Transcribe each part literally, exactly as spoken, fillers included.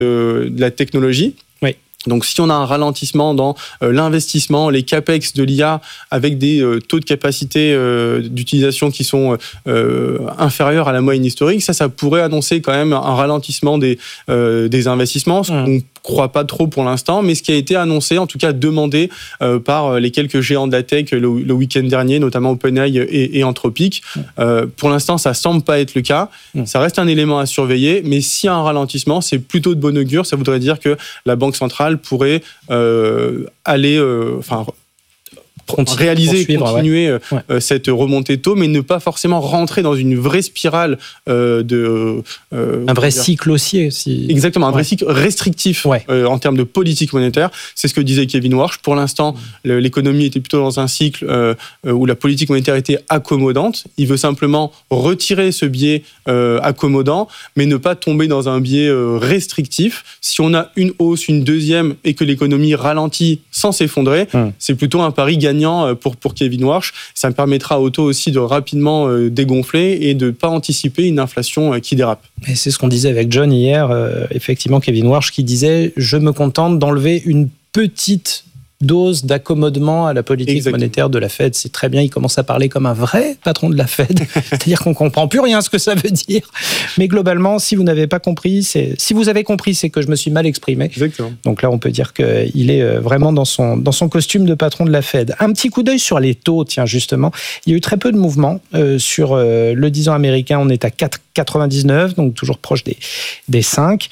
de, de la technologie. Oui. Donc, si on a un ralentissement dans euh, l'investissement, les capex de l'I A avec des euh, taux de capacité euh, d'utilisation qui sont euh, inférieurs à la moyenne historique, ça, ça pourrait annoncer quand même un ralentissement des, euh, des investissements. Mmh. On ne croit pas trop pour l'instant, mais ce qui a été annoncé, en tout cas demandé euh, par les quelques géants de la tech le, le week-end dernier, notamment OpenAI et, et Anthropic. Mmh. Euh, pour l'instant, ça semble pas être le cas. Mmh. Ça reste un élément à surveiller, mais s'il y a un ralentissement, c'est plutôt de bon augure. Ça voudrait dire que la Banque centrale pourrait euh, aller, euh, enfin, Continue, réaliser, continuer ouais. euh, cette remontée de taux, mais ne pas forcément rentrer dans une vraie spirale euh, de... Euh, un vrai dire, cycle haussier. Si... Exactement, un ouais. vrai cycle restrictif ouais. euh, en termes de politique monétaire. C'est ce que disait Kevin Warsh. Pour l'instant, mmh. l'économie était plutôt dans un cycle euh, où la politique monétaire était accommodante. Il veut simplement retirer ce biais euh, accommodant, mais ne pas tomber dans un biais euh, restrictif. Si on a une hausse, une deuxième, et que l'économie ralentit sans s'effondrer, mmh. c'est plutôt un pari gagnant pour, pour Kevin Warsh. Ça me permettra au taux aussi de rapidement euh, dégonfler et de ne pas anticiper une inflation euh, qui dérape. Et c'est ce qu'on disait avec John hier, euh, effectivement Kevin Warsh qui disait « Je me contente d'enlever une petite dose d'accommodement à la politique Exactement. monétaire de la Fed ». C'est très bien, il commence à parler comme un vrai patron de la Fed, c'est-à-dire qu'on ne comprend plus rien à ce que ça veut dire. Mais globalement, si vous n'avez pas compris, c'est... si vous avez compris, c'est que je me suis mal exprimé. Exactement. Donc là, on peut dire qu'il est vraiment dans son, dans son costume de patron de la Fed. Un petit coup d'œil sur les taux, tiens, justement. Il y a eu très peu de mouvements euh, sur euh, le dix ans américain, on est à quatre virgule quatre-vingt-dix-neuf, donc toujours proche des, des cinq.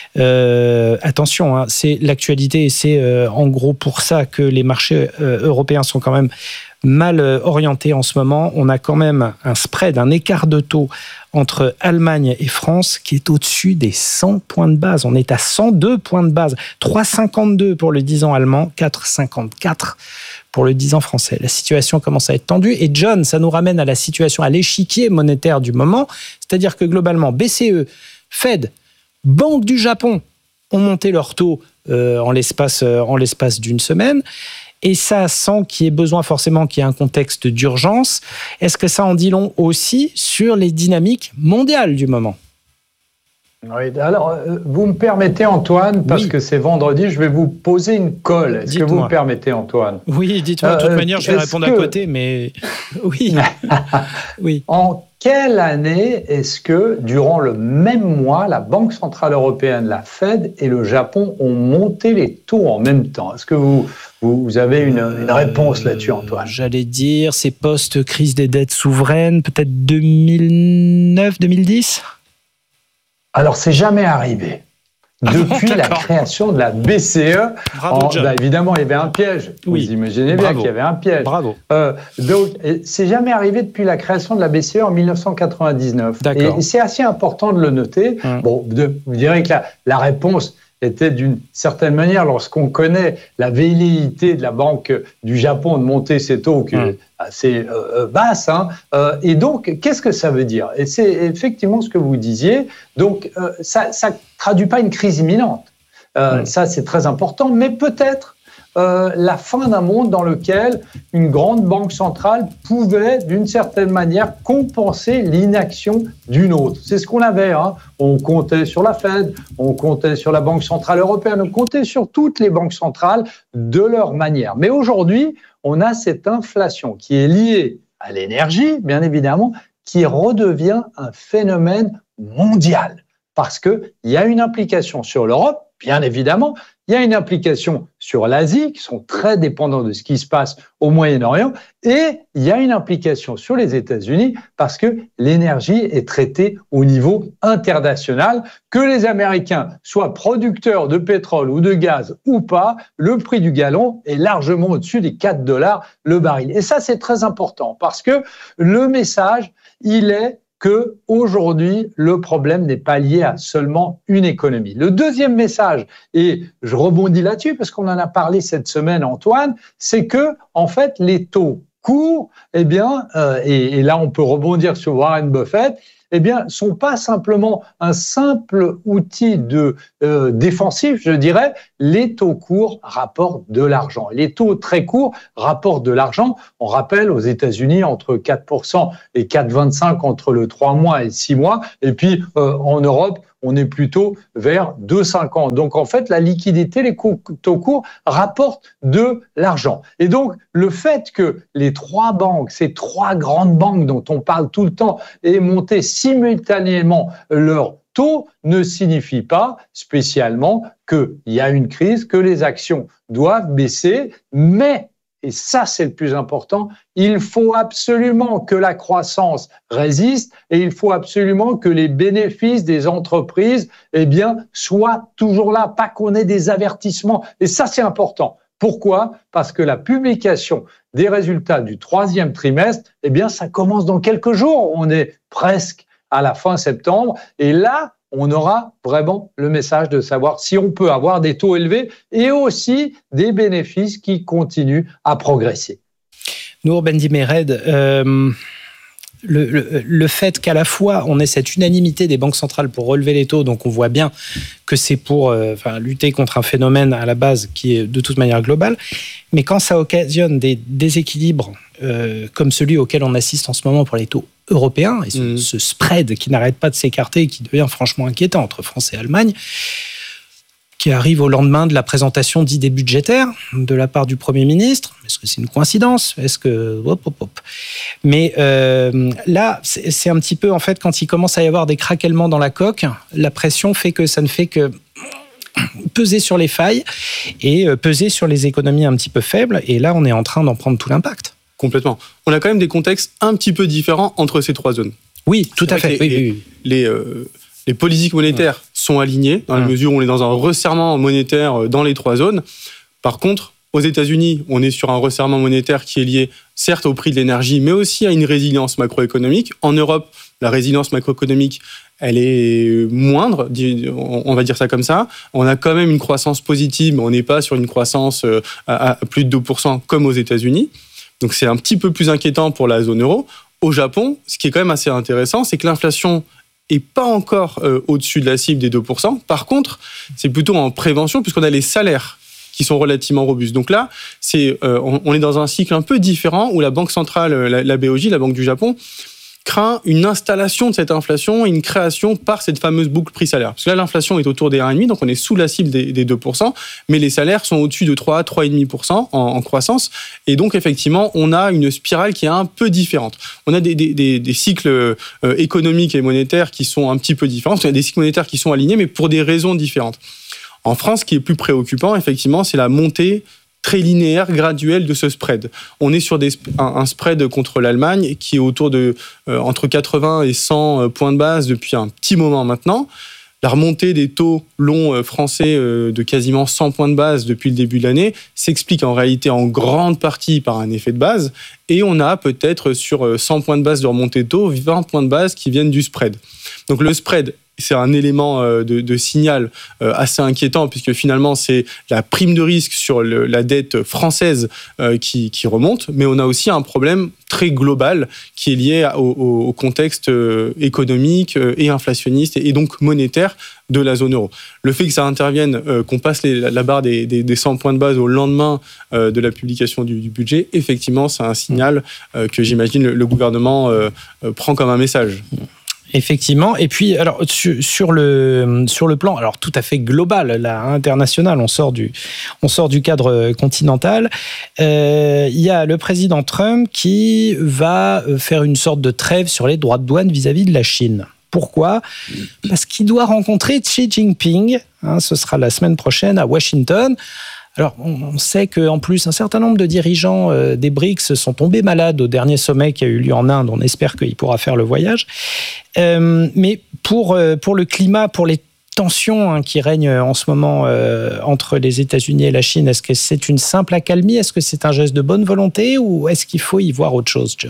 Euh, attention, hein, c'est l'actualité et c'est euh, en gros pour ça que les marchés euh, européens sont quand même mal orientés en ce moment. On a quand même un spread, un écart de taux entre Allemagne et France qui est au-dessus des cent points de base. On est à cent deux points de base. trois virgule cinquante-deux pour le dix ans allemand, quatre virgule cinquante-quatre pour le dix ans français. La situation commence à être tendue. Et John, ça nous ramène à la situation, à l'échiquier monétaire du moment. C'est-à-dire que globalement, B C E, Fed, Banque du Japon ont monté leur taux euh, en l'espace, euh, en l'espace d'une semaine. Et ça, sans qu'il y ait besoin forcément qu'il y ait un contexte d'urgence, est-ce que ça en dit long aussi sur les dynamiques mondiales du moment ? Oui, alors, vous me permettez, Antoine, parce oui. que c'est vendredi, je vais vous poser une colle. Est-ce dites-moi. que vous me permettez, Antoine ? Oui, dites-moi. De toute euh, manière, je vais répondre que... à côté, mais oui. oui. En quelle année est-ce que, durant le même mois, la Banque centrale européenne, la Fed et le Japon ont monté les taux en même temps ? Est-ce que vous, vous avez une, une réponse là-dessus, Antoine ? euh, J'allais dire, c'est post-crise des dettes souveraines, peut-être deux mille neuf deux mille dix ? Alors, c'est jamais arrivé. Depuis ah bon, la création de la B C E, Bravo, en, bah, évidemment, il y avait un piège. Oui. Vous imaginez bien Bravo. qu'il y avait un piège. Bravo. Euh, donc, c'est jamais arrivé depuis la création de la B C E en dix-neuf cent quatre-vingt-dix-neuf. D'accord. Et, et c'est assez important de le noter. Hum. Bon, de, vous direz que la, la réponse était d'une certaine manière, lorsqu'on connaît la velléité de la Banque du Japon de monter ses taux, qui est assez euh, basse. Hein, euh, et donc, qu'est-ce que ça veut dire ? Et c'est effectivement ce que vous disiez. Donc, euh, ça ne traduit pas une crise imminente. Euh, mmh. Ça, c'est très important. Mais peut-être euh, la fin d'un monde dans lequel une grande banque centrale pouvait, d'une certaine manière, compenser l'inaction d'une autre. C'est ce qu'on avait. Hein. On comptait sur la Fed, on comptait sur la Banque centrale européenne, on comptait sur toutes les banques centrales de leur manière. Mais aujourd'hui, on a cette inflation qui est liée à l'énergie, bien évidemment, qui redevient un phénomène mondial. Parce qu'il y a une implication sur l'Europe, bien évidemment, il y a une implication sur l'Asie, qui sont très dépendants de ce qui se passe au Moyen-Orient, et il y a une implication sur les États-Unis, parce que l'énergie est traitée au niveau international. Que les Américains soient producteurs de pétrole ou de gaz ou pas, le prix du gallon est largement au-dessus des quatre dollars le baril. Et ça, c'est très important, parce que le message, il est que aujourd'hui, le problème n'est pas lié à seulement une économie. Le deuxième message, et je rebondis là-dessus parce qu'on en a parlé cette semaine, Antoine, c'est que en fait, les taux courts, eh bien, euh, et, et là on peut rebondir sur Warren Buffett, eh bien, sont pas simplement un simple outil de euh, défensif, je dirais. Les taux courts rapportent de l'argent. Les taux très courts rapportent de l'argent. On rappelle aux États-Unis entre quatre pour cent et quatre virgule vingt-cinq entre le trois mois et six mois. Et puis euh, en Europe, on est plutôt vers deux virgule cinquante. Donc en fait, la liquidité, les taux courts rapportent de l'argent. Et donc le fait que les trois banques, ces trois grandes banques dont on parle tout le temps, aient monté simultanément leur taux ne signifie pas spécialement qu'il y a une crise, que les actions doivent baisser, mais et ça, c'est le plus important, il faut absolument que la croissance résiste et il faut absolument que les bénéfices des entreprises, eh bien, soient toujours là, pas qu'on ait des avertissements. Et ça, c'est important. Pourquoi ? Parce que la publication des résultats du troisième trimestre, eh bien, ça commence dans quelques jours. On est presque à la fin septembre et là, on aura vraiment le message de savoir si on peut avoir des taux élevés et aussi des bénéfices qui continuent à progresser. Nour Bendimered, euh, le, le, le fait qu'à la fois on ait cette unanimité des banques centrales pour relever les taux, donc on voit bien que c'est pour euh, enfin, lutter contre un phénomène à la base qui est de toute manière global, mais quand ça occasionne des déséquilibres euh, comme celui auquel on assiste en ce moment pour les taux européens, et ce, mmh. ce spread qui n'arrête pas de s'écarter et qui devient franchement inquiétant entre France et Allemagne, qui arrive au lendemain de la présentation d'idées budgétaires de la part du Premier ministre. Est-ce que c'est une coïncidence ? Est-ce que... Hop, hop, hop. Mais euh, là, c'est, c'est un petit peu, en fait, quand il commence à y avoir des craquements dans la coque, la pression fait que ça ne fait que peser sur les failles et peser sur les économies un petit peu faibles. Et là, on est en train d'en prendre tout l'impact. Complètement. On a quand même des contextes un petit peu différents entre ces trois zones. Oui, tout à fait. Les, oui, les, oui. les, euh, les politiques monétaires mmh. sont alignées dans la mmh. mesure où on est dans un resserrement monétaire dans les trois zones. Par contre, aux États-Unis, on est sur un resserrement monétaire qui est lié certes au prix de l'énergie, mais aussi à une résilience macroéconomique. En Europe, la résilience macroéconomique, elle est moindre, on va dire ça comme ça. On a quand même une croissance positive, mais on n'est pas sur une croissance à plus de deux pour cent comme aux États-Unis. Donc c'est un petit peu plus inquiétant pour la zone euro. Au Japon, ce qui est quand même assez intéressant, c'est que l'inflation n'est pas encore euh, au-dessus de la cible des deux pour cent. Par contre, c'est plutôt en prévention, puisqu'on a les salaires qui sont relativement robustes. Donc là, c'est, euh, on, on est dans un cycle un peu différent où la Banque centrale, la, la B O J, la Banque du Japon, craint une installation de cette inflation et une création par cette fameuse boucle prix-salaire. Parce que là, l'inflation est autour des un virgule cinq, donc on est sous la cible des, des deux pour cent, mais les salaires sont au-dessus de trois, trois virgule cinq pour cent en, en croissance. Et donc, effectivement, on a une spirale qui est un peu différente. On a des, des, des, des cycles euh, économiques et monétaires qui sont un petit peu différents. On a des cycles monétaires qui sont alignés, mais pour des raisons différentes. En France, ce qui est plus préoccupant, effectivement, c'est la montée très linéaire, graduelle de ce spread. On est sur des, un, un spread contre l'Allemagne qui est autour de euh, entre quatre-vingts et cent points de base depuis un petit moment maintenant. La remontée des taux longs français euh, de quasiment cent points de base depuis le début de l'année s'explique en réalité en grande partie par un effet de base. Et on a peut-être sur cent points de base de remontée de taux, vingt points de base qui viennent du spread. Donc le spread, c'est un élément de, de signal assez inquiétant puisque finalement c'est la prime de risque sur le, la dette française qui, qui remonte, mais on a aussi un problème très global qui est lié au, au contexte économique et inflationniste et donc monétaire de la zone euro. Le fait que ça intervienne, qu'on passe les, la barre des, des, des cent points de base au lendemain de la publication du, du budget, effectivement c'est un signal que j'imagine le, le gouvernement prend comme un message. Effectivement. Et puis, alors sur, sur le sur le plan, alors tout à fait global, là, international, on sort du on sort du cadre continental. Euh, il y a le président Trump qui va faire une sorte de trêve sur les droits de douane vis-à-vis de la Chine. Pourquoi ? Parce qu'il doit rencontrer Xi Jinping. Hein, ce sera la semaine prochaine à Washington. Alors, on sait qu'en plus, un certain nombre de dirigeants euh, des B R I C S sont tombés malades au dernier sommet qui a eu lieu en Inde. On espère qu'il pourra faire le voyage. Euh, mais pour, euh, pour le climat, pour les tensions hein, qui règnent en ce moment euh, entre les États-Unis et la Chine, est-ce que c'est une simple accalmie ? Est-ce que c'est un geste de bonne volonté ou est-ce qu'il faut y voir autre chose, John ?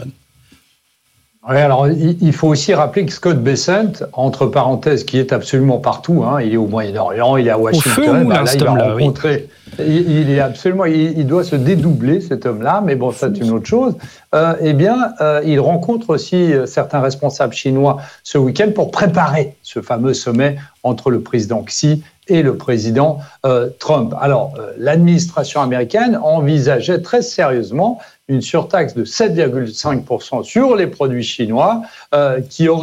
Oui, alors il faut aussi rappeler que Scott Bessent, entre parenthèses, qui est absolument partout, hein, il est au Moyen-Orient, il est à Washington, bah, là, il va rencontrer, oui. il, il est absolument, il, il doit se dédoubler cet homme-là, mais bon, ça c'est une autre chose. Euh, eh bien, euh, il rencontre aussi certains responsables chinois ce week-end pour préparer ce fameux sommet entre le président Xi et le président euh, Trump. Alors, euh, l'administration américaine envisageait très sérieusement une surtaxe de sept virgule cinq pour cent sur les produits chinois euh, qui aurait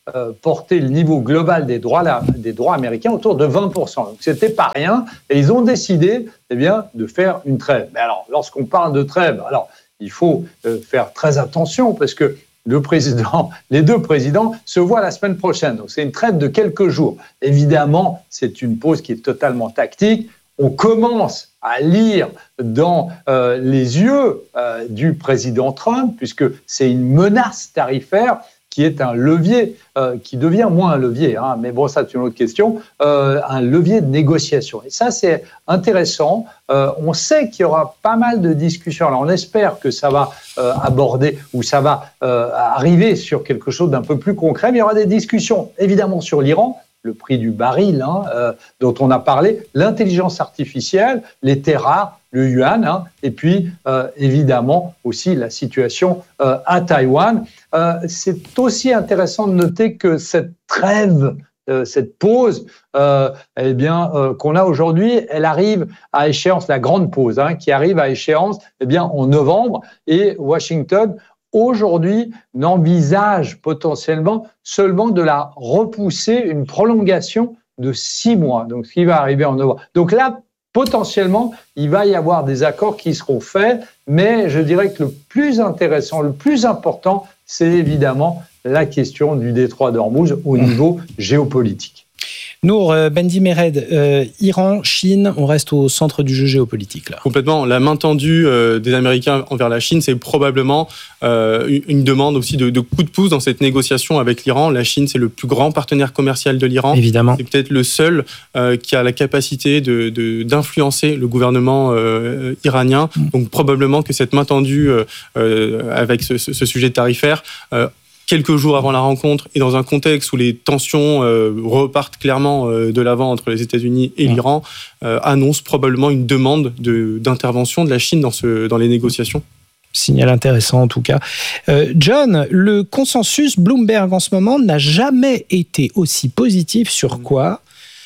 euh, porter le niveau global des droits, là, des droits américains autour de vingt pour cent. Donc, c'était pas rien. Et ils ont décidé, eh bien, de faire une trêve. Mais alors, lorsqu'on parle de trêve, alors, il faut euh, faire très attention parce que le président, les deux présidents se voient la semaine prochaine. Donc, c'est une trêve de quelques jours. Évidemment, c'est une pause qui est totalement tactique. On commence à lire dans euh, les yeux euh, du président Trump, puisque c'est une menace tarifaire qui est un levier, euh, qui devient moins un levier, hein, mais bon, ça c'est une autre question, euh, un levier de négociation. Et ça, c'est intéressant. Euh, on sait qu'il y aura pas mal de discussions. Alors, on espère que ça va euh, aborder ou ça va euh, arriver sur quelque chose d'un peu plus concret, mais il y aura des discussions, évidemment, sur l'Iran, le prix du baril hein, euh, dont on a parlé, l'intelligence artificielle, les terres rares, le yuan, hein, et puis euh, évidemment aussi la situation euh, à Taïwan. Euh, c'est aussi intéressant de noter que cette trêve, euh, cette pause, euh, eh bien euh, qu'on a aujourd'hui, elle arrive à échéance, la grande pause, hein, qui arrive à échéance, eh bien en novembre, et Washington aujourd'hui n'envisage potentiellement seulement de la repousser, une prolongation de six mois, donc ce qui va arriver en novembre. Donc là, potentiellement, il va y avoir des accords qui seront faits, mais je dirais que le plus intéressant, le plus important, c'est évidemment la question du détroit d'Ormuz au niveau géopolitique. Nour Bendy-Mered, euh, Iran, Chine, on reste au centre du jeu géopolitique là. Complètement. La main tendue euh, des Américains envers la Chine, c'est probablement euh, une demande aussi de, de coup de pouce dans cette négociation avec l'Iran. La Chine, c'est le plus grand partenaire commercial de l'Iran. Évidemment. C'est peut-être le seul euh, qui a la capacité de, de, d'influencer le gouvernement euh, iranien. Mmh. Donc probablement que cette main tendue euh, euh, avec ce, ce, ce sujet tarifaire euh, quelques jours avant la rencontre et dans un contexte où les tensions euh, repartent clairement euh, de l'avant entre les États-Unis et l'Iran, euh, annonce probablement une demande de, d'intervention de la Chine dans, ce, dans les négociations. Signal intéressant en tout cas. Euh, John, le consensus Bloomberg en ce moment n'a jamais été aussi positif sur quoi ?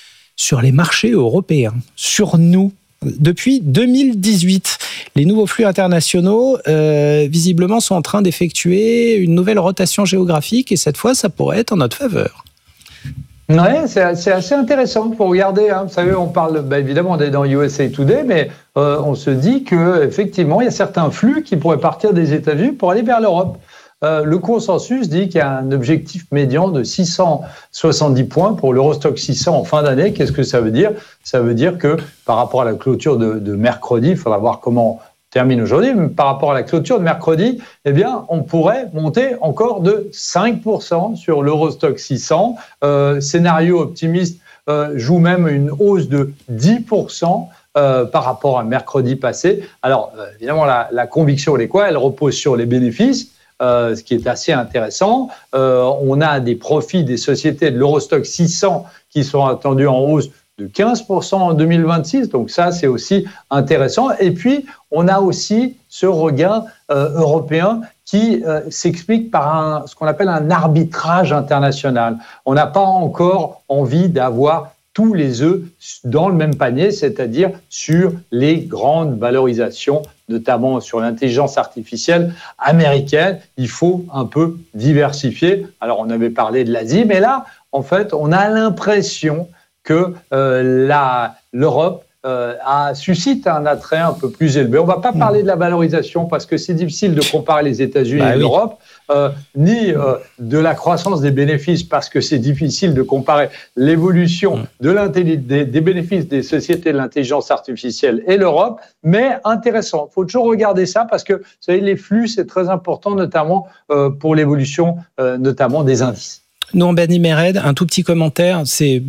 Sur les marchés européens, sur nous. Depuis deux mille dix-huit, les nouveaux flux internationaux, euh, visiblement, sont en train d'effectuer une nouvelle rotation géographique et cette fois, ça pourrait être en notre faveur. Oui, c'est, c'est assez intéressant. Il faut regarder. Hein. Vous savez, on parle, bah, évidemment, on est dans U S A Today, mais euh, on se dit qu'effectivement, il y a certains flux qui pourraient partir des États-Unis pour aller vers l'Europe. Euh, le consensus dit qu'il y a un objectif médian de six cent soixante-dix points pour l'Eurostoxx six cents en fin d'année. Qu'est-ce que ça veut dire ? Ça veut dire que par rapport à la clôture de, de mercredi, il faudra voir comment on termine aujourd'hui, mais par rapport à la clôture de mercredi, eh bien, on pourrait monter encore de cinq pour cent sur l'Eurostoxx six cents. Euh, scénario optimiste euh, joue même une hausse de dix pour cent. Euh, par rapport à mercredi passé. Alors, euh, évidemment, la, la conviction, elle est quoi ? Elle repose sur les bénéfices. Euh, ce qui est assez intéressant. Euh, on a des profits des sociétés de l'Eurostoxx six cents qui sont attendus en hausse de quinze pour cent en deux mille vingt-six, donc ça c'est aussi intéressant. Et puis on a aussi ce regain euh, européen qui euh, s'explique par un, ce qu'on appelle un arbitrage international. On n'a pas encore envie d'avoir tous les œufs dans le même panier, c'est-à-dire sur les grandes valorisations, notamment sur l'intelligence artificielle américaine. Il faut un peu diversifier. Alors, on avait parlé de l'Asie, mais là, en fait, on a l'impression que euh, la, l'Europe euh, a, suscite un attrait un peu plus élevé. On ne va pas parler de la valorisation parce que c'est difficile de comparer les États-Unis bah, et oui. l'Europe. Euh, ni euh, de la croissance des bénéfices parce que c'est difficile de comparer l'évolution de des, des bénéfices des sociétés de l'intelligence artificielle et l'Europe, mais intéressant. Il faut toujours regarder ça parce que vous savez, les flux, c'est très important, notamment euh, pour l'évolution euh, notamment des indices. Nour Bendy-Mered, un tout petit commentaire, c'est...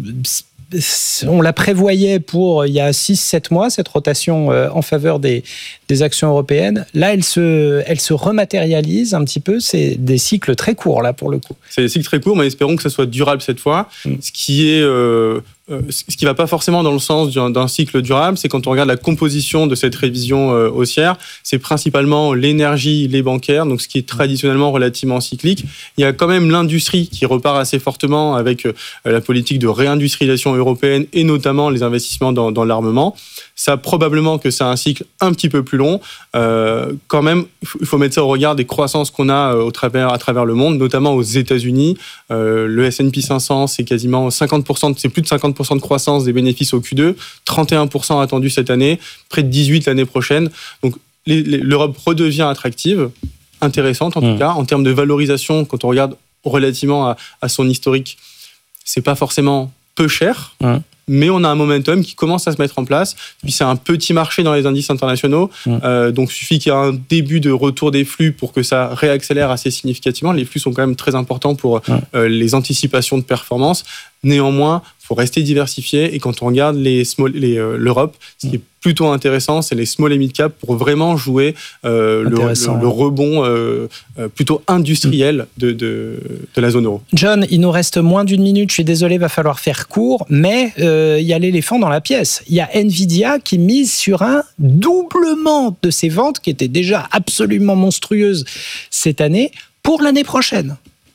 On la prévoyait pour il y a six sept mois, cette rotation en faveur des, des actions européennes. Là, elle se, elle se rematérialise un petit peu. C'est des cycles très courts, là, pour le coup. C'est des cycles très courts, mais espérons que ça soit durable cette fois. Mm. Ce qui est euh, euh, ce qui ne va pas forcément dans le sens d'un, d'un cycle durable, c'est quand on regarde la composition de cette révision euh, haussière, c'est principalement l'énergie, les bancaires, donc ce qui est traditionnellement relativement cyclique. Il y a quand même l'industrie qui repart assez fortement avec euh, la politique de réindustrialisation européenne et notamment les investissements dans, dans l'armement. Ça, probablement que c'est un cycle un petit peu plus long. Euh, quand même, il faut mettre ça au regard des croissances qu'on a au travers, à travers le monde, notamment aux États-Unis. Euh, le S and P cinq cents, c'est quasiment cinquante pour cent, c'est plus de cinquante pour cent de croissance des bénéfices au Q deux, trente et un pour cent attendu cette année, près de dix-huit l'année prochaine. Donc, les, les, l'Europe redevient attractive, intéressante en tout mmh. cas, en termes de valorisation, quand on regarde relativement à, à son historique, c'est pas forcément peu cher. Mmh. Mais on a un momentum qui commence à se mettre en place. Puis c'est un petit marché dans les indices internationaux. Mmh. Euh, donc, il suffit qu'il y ait un début de retour des flux pour que ça réaccélère assez significativement. Les flux sont quand même très importants pour mmh. euh, les anticipations de performance. Néanmoins, il faut rester diversifié. Et quand on regarde les small, les, euh, l'Europe, ce qui est plutôt intéressant, c'est les small et mid cap pour vraiment jouer euh, le, le, le rebond euh, euh, plutôt industriel de, de, de la zone euro. John, il nous reste moins d'une minute. Je suis désolé, il va falloir faire court. Mais euh, il y a l'éléphant dans la pièce. Il y a Nvidia qui mise sur un doublement de ses ventes qui étaient déjà absolument monstrueuses cette année pour l'année prochaine.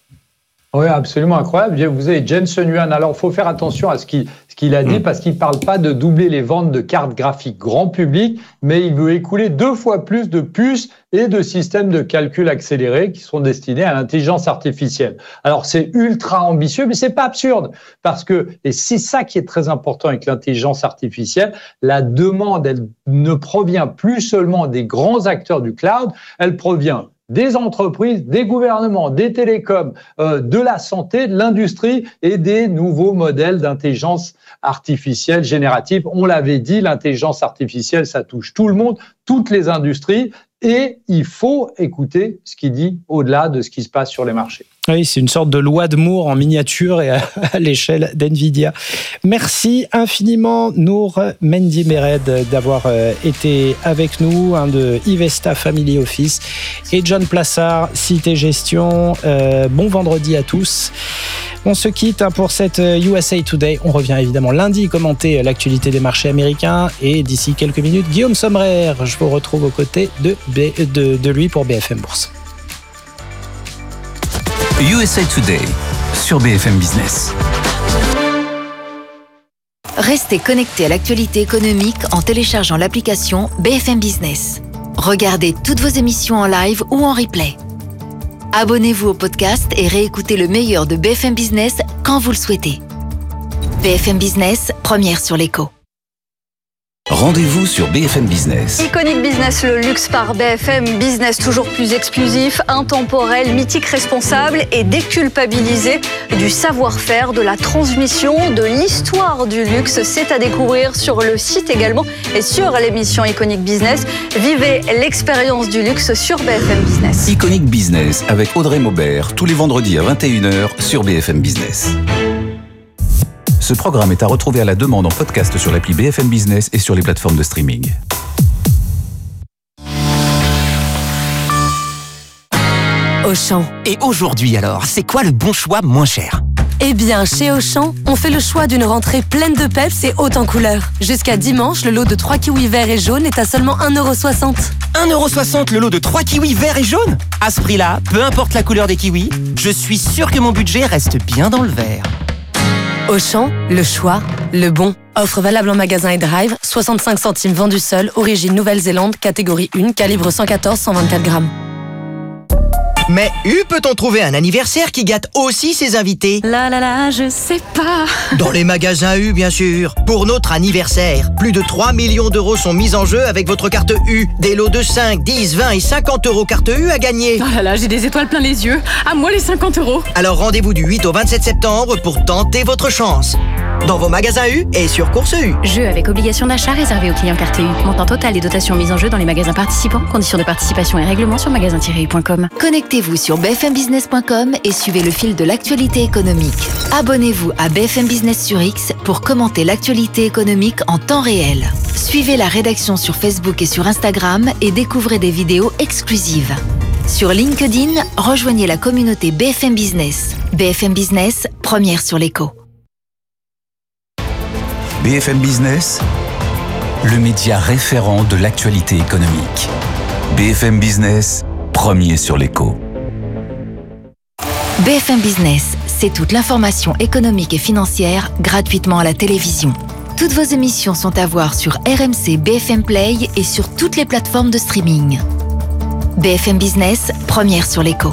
Oui, absolument incroyable. Vous avez Jensen Huang. Alors, il faut faire attention à ce qu'il, ce qu'il a dit, mmh. parce qu'il ne parle pas de doubler les ventes de cartes graphiques grand public, mais il veut écouler deux fois plus de puces et de systèmes de calcul accélérés qui sont destinés à l'intelligence artificielle. Alors, c'est ultra ambitieux, mais c'est pas absurde, parce que, et c'est ça qui est très important avec l'intelligence artificielle, la demande, elle ne provient plus seulement des grands acteurs du cloud, elle provient des entreprises, des gouvernements, des télécoms, euh, de la santé, de l'industrie et des nouveaux modèles d'intelligence artificielle générative. On l'avait dit, l'intelligence artificielle, ça touche tout le monde, toutes les industries, et il faut écouter ce qu'il dit au-delà de ce qui se passe sur les marchés. Oui, c'est une sorte de loi de Moore en miniature et à, à l'échelle d'Nvidia. Merci infiniment Nour Mendy-Mered d'avoir euh, été avec nous, hein, de Ivesta Family Office, et John Plassard, Cité Gestion. Euh, bon vendredi à tous. On se quitte hein, pour cette U S A Today. On revient évidemment lundi commenter l'actualité des marchés américains, et d'ici quelques minutes, Guillaume Sommerer, je vous retrouve aux côtés de, B, de, de lui pour B F M Bourse. U S A Today sur B F M Business. Restez connectés à l'actualité économique en téléchargeant l'application B F M Business. Regardez toutes vos émissions en live ou en replay. Abonnez-vous au podcast et réécoutez le meilleur de B F M Business quand vous le souhaitez. B F M Business, première sur l'écho. Rendez-vous sur B F M Business. Iconic Business, le luxe par B F M Business, toujours plus exclusif, intemporel, mythique, responsable et déculpabilisé du savoir-faire, de la transmission, de l'histoire du luxe. C'est à découvrir sur le site également et sur l'émission Iconic Business. Vivez l'expérience du luxe sur B F M Business. Iconic Business avec Audrey Maubert, tous les vendredis à vingt et une heures sur B F M Business. Ce programme est à retrouver à la demande en podcast sur l'appli B F M Business et sur les plateformes de streaming. Auchan. Et aujourd'hui alors, c'est quoi le bon choix moins cher ? Eh bien, chez Auchan, on fait le choix d'une rentrée pleine de peps et haute en couleurs. Jusqu'à dimanche, le lot de trois kiwis verts et jaunes est à seulement un euro soixante. un euro soixante le lot de trois kiwis verts et jaunes ? À ce prix-là, peu importe la couleur des kiwis, je suis sûr que mon budget reste bien dans le vert. Auchan, le choix, le bon. Offre valable en magasin et drive, soixante-cinq centimes vendu seul, origine Nouvelle-Zélande, catégorie un, calibre cent quatorze cent vingt-quatre grammes. Mais U peut-on trouver un anniversaire qui gâte aussi ses invités ? La la la, je sais pas. Dans les magasins U, bien sûr. Pour notre anniversaire, plus de trois millions d'euros sont mis en jeu avec votre carte U. Des lots de cinq, dix, vingt et cinquante euros carte U à gagner. Oh là là, j'ai des étoiles plein les yeux. À moi les cinquante euros. Alors rendez-vous du huit au vingt-sept septembre pour tenter votre chance. Dans vos magasins U et sur Course U. Jeu avec obligation d'achat réservé aux clients carte U. Montant total des dotations mises en jeu dans les magasins participants. Conditions de participation et règlements sur magasin tiret u point com. Connectez-vous sur b f m business point com et suivez le fil de l'actualité économique. Abonnez-vous à B F M Business sur X pour commenter l'actualité économique en temps réel. Suivez la rédaction sur Facebook et sur Instagram et découvrez des vidéos exclusives. Sur LinkedIn, rejoignez la communauté B F M Business. B F M Business, première sur l'écho. B F M Business, le média référent de l'actualité économique. B F M Business, premier sur l'écho. B F M Business, c'est toute l'information économique et financière gratuitement à la télévision. Toutes vos émissions sont à voir sur R M C B F M Play et sur toutes les plateformes de streaming. B F M Business, première sur l'écho.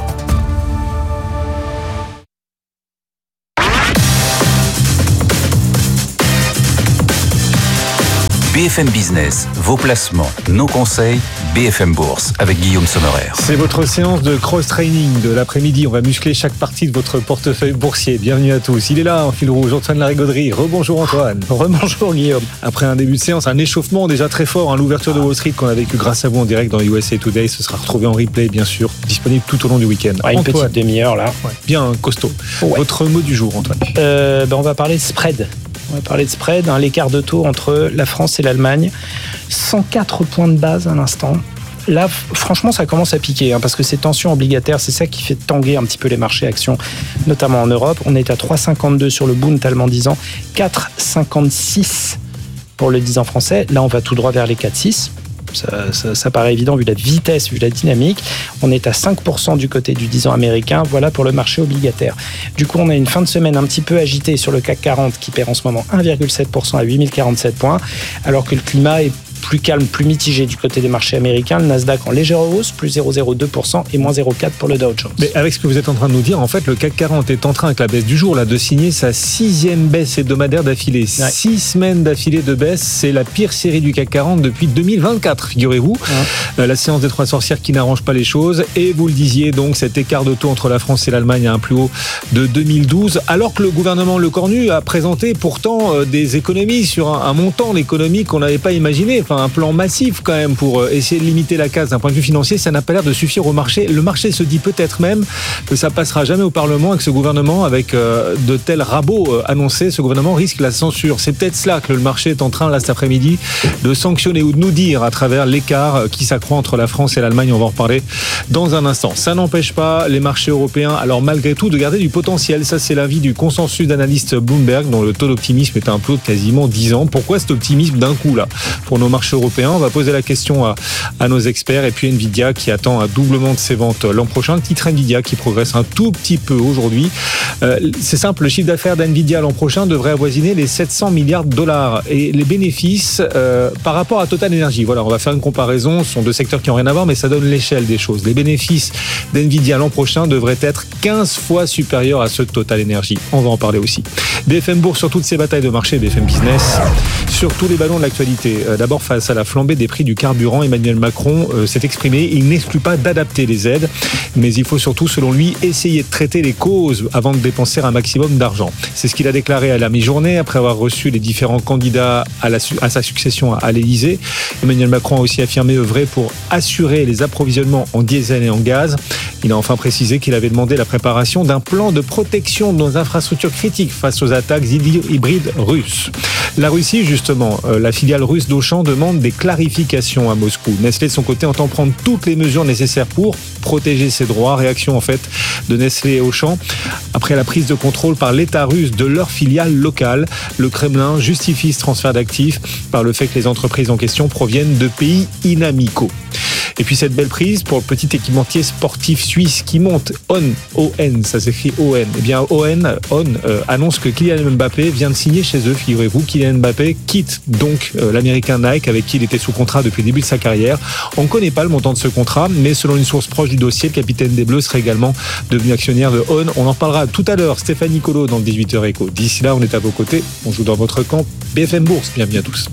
B F M Business, vos placements, nos conseils, B F M Bourse avec Guillaume Sommerer. C'est votre séance de cross-training de l'après-midi. On va muscler chaque partie de votre portefeuille boursier. Bienvenue à tous. Il est là en fil rouge, Antoine Larigauderie. Rebonjour Antoine. Rebonjour Guillaume. Après un début de séance, un échauffement déjà très fort, hein, l'ouverture de Wall Street qu'on a vécu grâce à vous en direct dans U S A Today, ce sera retrouvé en replay bien sûr, disponible tout au long du week-end. Ouais, une Antoine. Petite demi-heure là. Ouais, bien costaud. Ouais. Votre mot du jour Antoine. euh, ben On va parler de spread. On va parler de spread, hein, l'écart de taux entre la France et l'Allemagne. cent quatre points de base à l'instant. Là, franchement, ça commence à piquer, hein, parce que ces tensions obligataires, c'est ça qui fait tanguer un petit peu les marchés actions, notamment en Europe. On est à trois virgule cinquante-deux sur le Bund allemand dix ans, quatre virgule cinquante-six pour le dix ans français. Là, on va tout droit vers les quatre virgule six. Ça, ça, ça paraît évident vu la vitesse, vu la dynamique. On est à cinq pour cent du côté du dix ans américain. Voilà pour le marché obligataire. Du coup, on a une fin de semaine un petit peu agitée sur le C A C quarante qui perd en ce moment un virgule sept pour cent à huit mille quarante-sept points, alors que le climat est plus calme, plus mitigé du côté des marchés américains. Le Nasdaq en légère hausse, plus zéro virgule zéro deux pour cent et moins zéro virgule quatre pour le Dow Jones. Mais avec ce que vous êtes en train de nous dire, en fait, le C A C quarante est en train, avec la baisse du jour, là, de signer sa sixième baisse hebdomadaire d'affilée. Ouais. Six semaines d'affilée de baisse, c'est la pire série du C A C quarante depuis deux mille vingt-quatre, figurez-vous. Ouais. Euh, la séance des trois sorcières qui n'arrange pas les choses. Et vous le disiez, donc, cet écart de taux entre la France et l'Allemagne à un plus haut de deux mille douze, alors que le gouvernement Lecornu a présenté pourtant euh, des économies sur un, un montant d'économies qu'on n'avait pas imaginé, enfin un plan massif quand même pour essayer de limiter la casse d'un point de vue financier. Ça n'a pas l'air de suffire au marché. Le marché se dit peut-être même que ça passera jamais au Parlement avec ce gouvernement, avec euh, de tels rabots euh, annoncés. Ce gouvernement risque la censure. C'est peut-être cela que le marché est en train, là, cet après-midi, de sanctionner ou de nous dire à travers l'écart qui s'accroît entre la France et l'Allemagne. On va en reparler dans un instant. Ça n'empêche pas les marchés européens, alors malgré tout, de garder du potentiel. Ça, c'est l'avis du consensus d'analystes Bloomberg, dont le taux d'optimisme est à un taux de quasiment dix ans. Pourquoi cet optimisme d'un coup, là, pour nos marchés européens? On va poser la question à, à nos experts. Et puis Nvidia qui attend un doublement de ses ventes l'an prochain. Le titre Nvidia qui progresse un tout petit peu aujourd'hui. Euh, c'est simple, le chiffre d'affaires d'Nvidia l'an prochain devrait avoisiner les sept cents milliards de dollars. Et les bénéfices euh, par rapport à Total Energy, voilà, on va faire une comparaison. Ce sont deux secteurs qui n'ont rien à voir, mais ça donne l'échelle des choses. Les bénéfices d'Nvidia l'an prochain devraient être quinze fois supérieurs à ceux de Total Energy. On va en parler aussi. B F M Bourse sur toutes ces batailles de marché, B F M Business sur tous les ballons de l'actualité. Euh, d'abord, face à la flambée des prix du carburant, Emmanuel Macron euh, s'est exprimé. Il n'exclut pas d'adapter les aides, mais il faut surtout, selon lui, essayer de traiter les causes avant de dépenser un maximum d'argent. C'est ce qu'il a déclaré à la mi-journée après avoir reçu les différents candidats à, la, à sa succession à l'Élysée. Emmanuel Macron a aussi affirmé œuvrer pour assurer les approvisionnements en diesel et en gaz. Il a enfin précisé qu'il avait demandé la préparation d'un plan de protection de nos infrastructures critiques face aux attaques hybrides russes. La Russie, justement, euh, la filiale russe d'Auchan demande des clarifications à Moscou. Nestlé, de son côté, entend prendre toutes les mesures nécessaires pour protéger ses droits. Réaction, en fait, de Nestlé et Auchan. Après la prise de contrôle par l'État russe de leur filiale locale, le Kremlin justifie ce transfert d'actifs par le fait que les entreprises en question proviennent de pays inamicaux. Et puis cette belle prise pour le petit équipementier sportif suisse qui monte, On, O N, ça s'écrit O N. Eh bien, O N, On euh, annonce que Kylian Mbappé vient de signer chez eux, figurez-vous. Kylian Mbappé quitte donc euh, l'américain Nike avec qui il était sous contrat depuis le début de sa carrière. On ne connaît pas le montant de ce contrat, mais selon une source proche du dossier, le capitaine des Bleus serait également devenu actionnaire de On. On en parlera tout à l'heure, Stéphanie Colo dans le dix-huit heures Éco. D'ici là, on est à vos côtés, on joue dans votre camp. B F M Bourse, bienvenue à tous.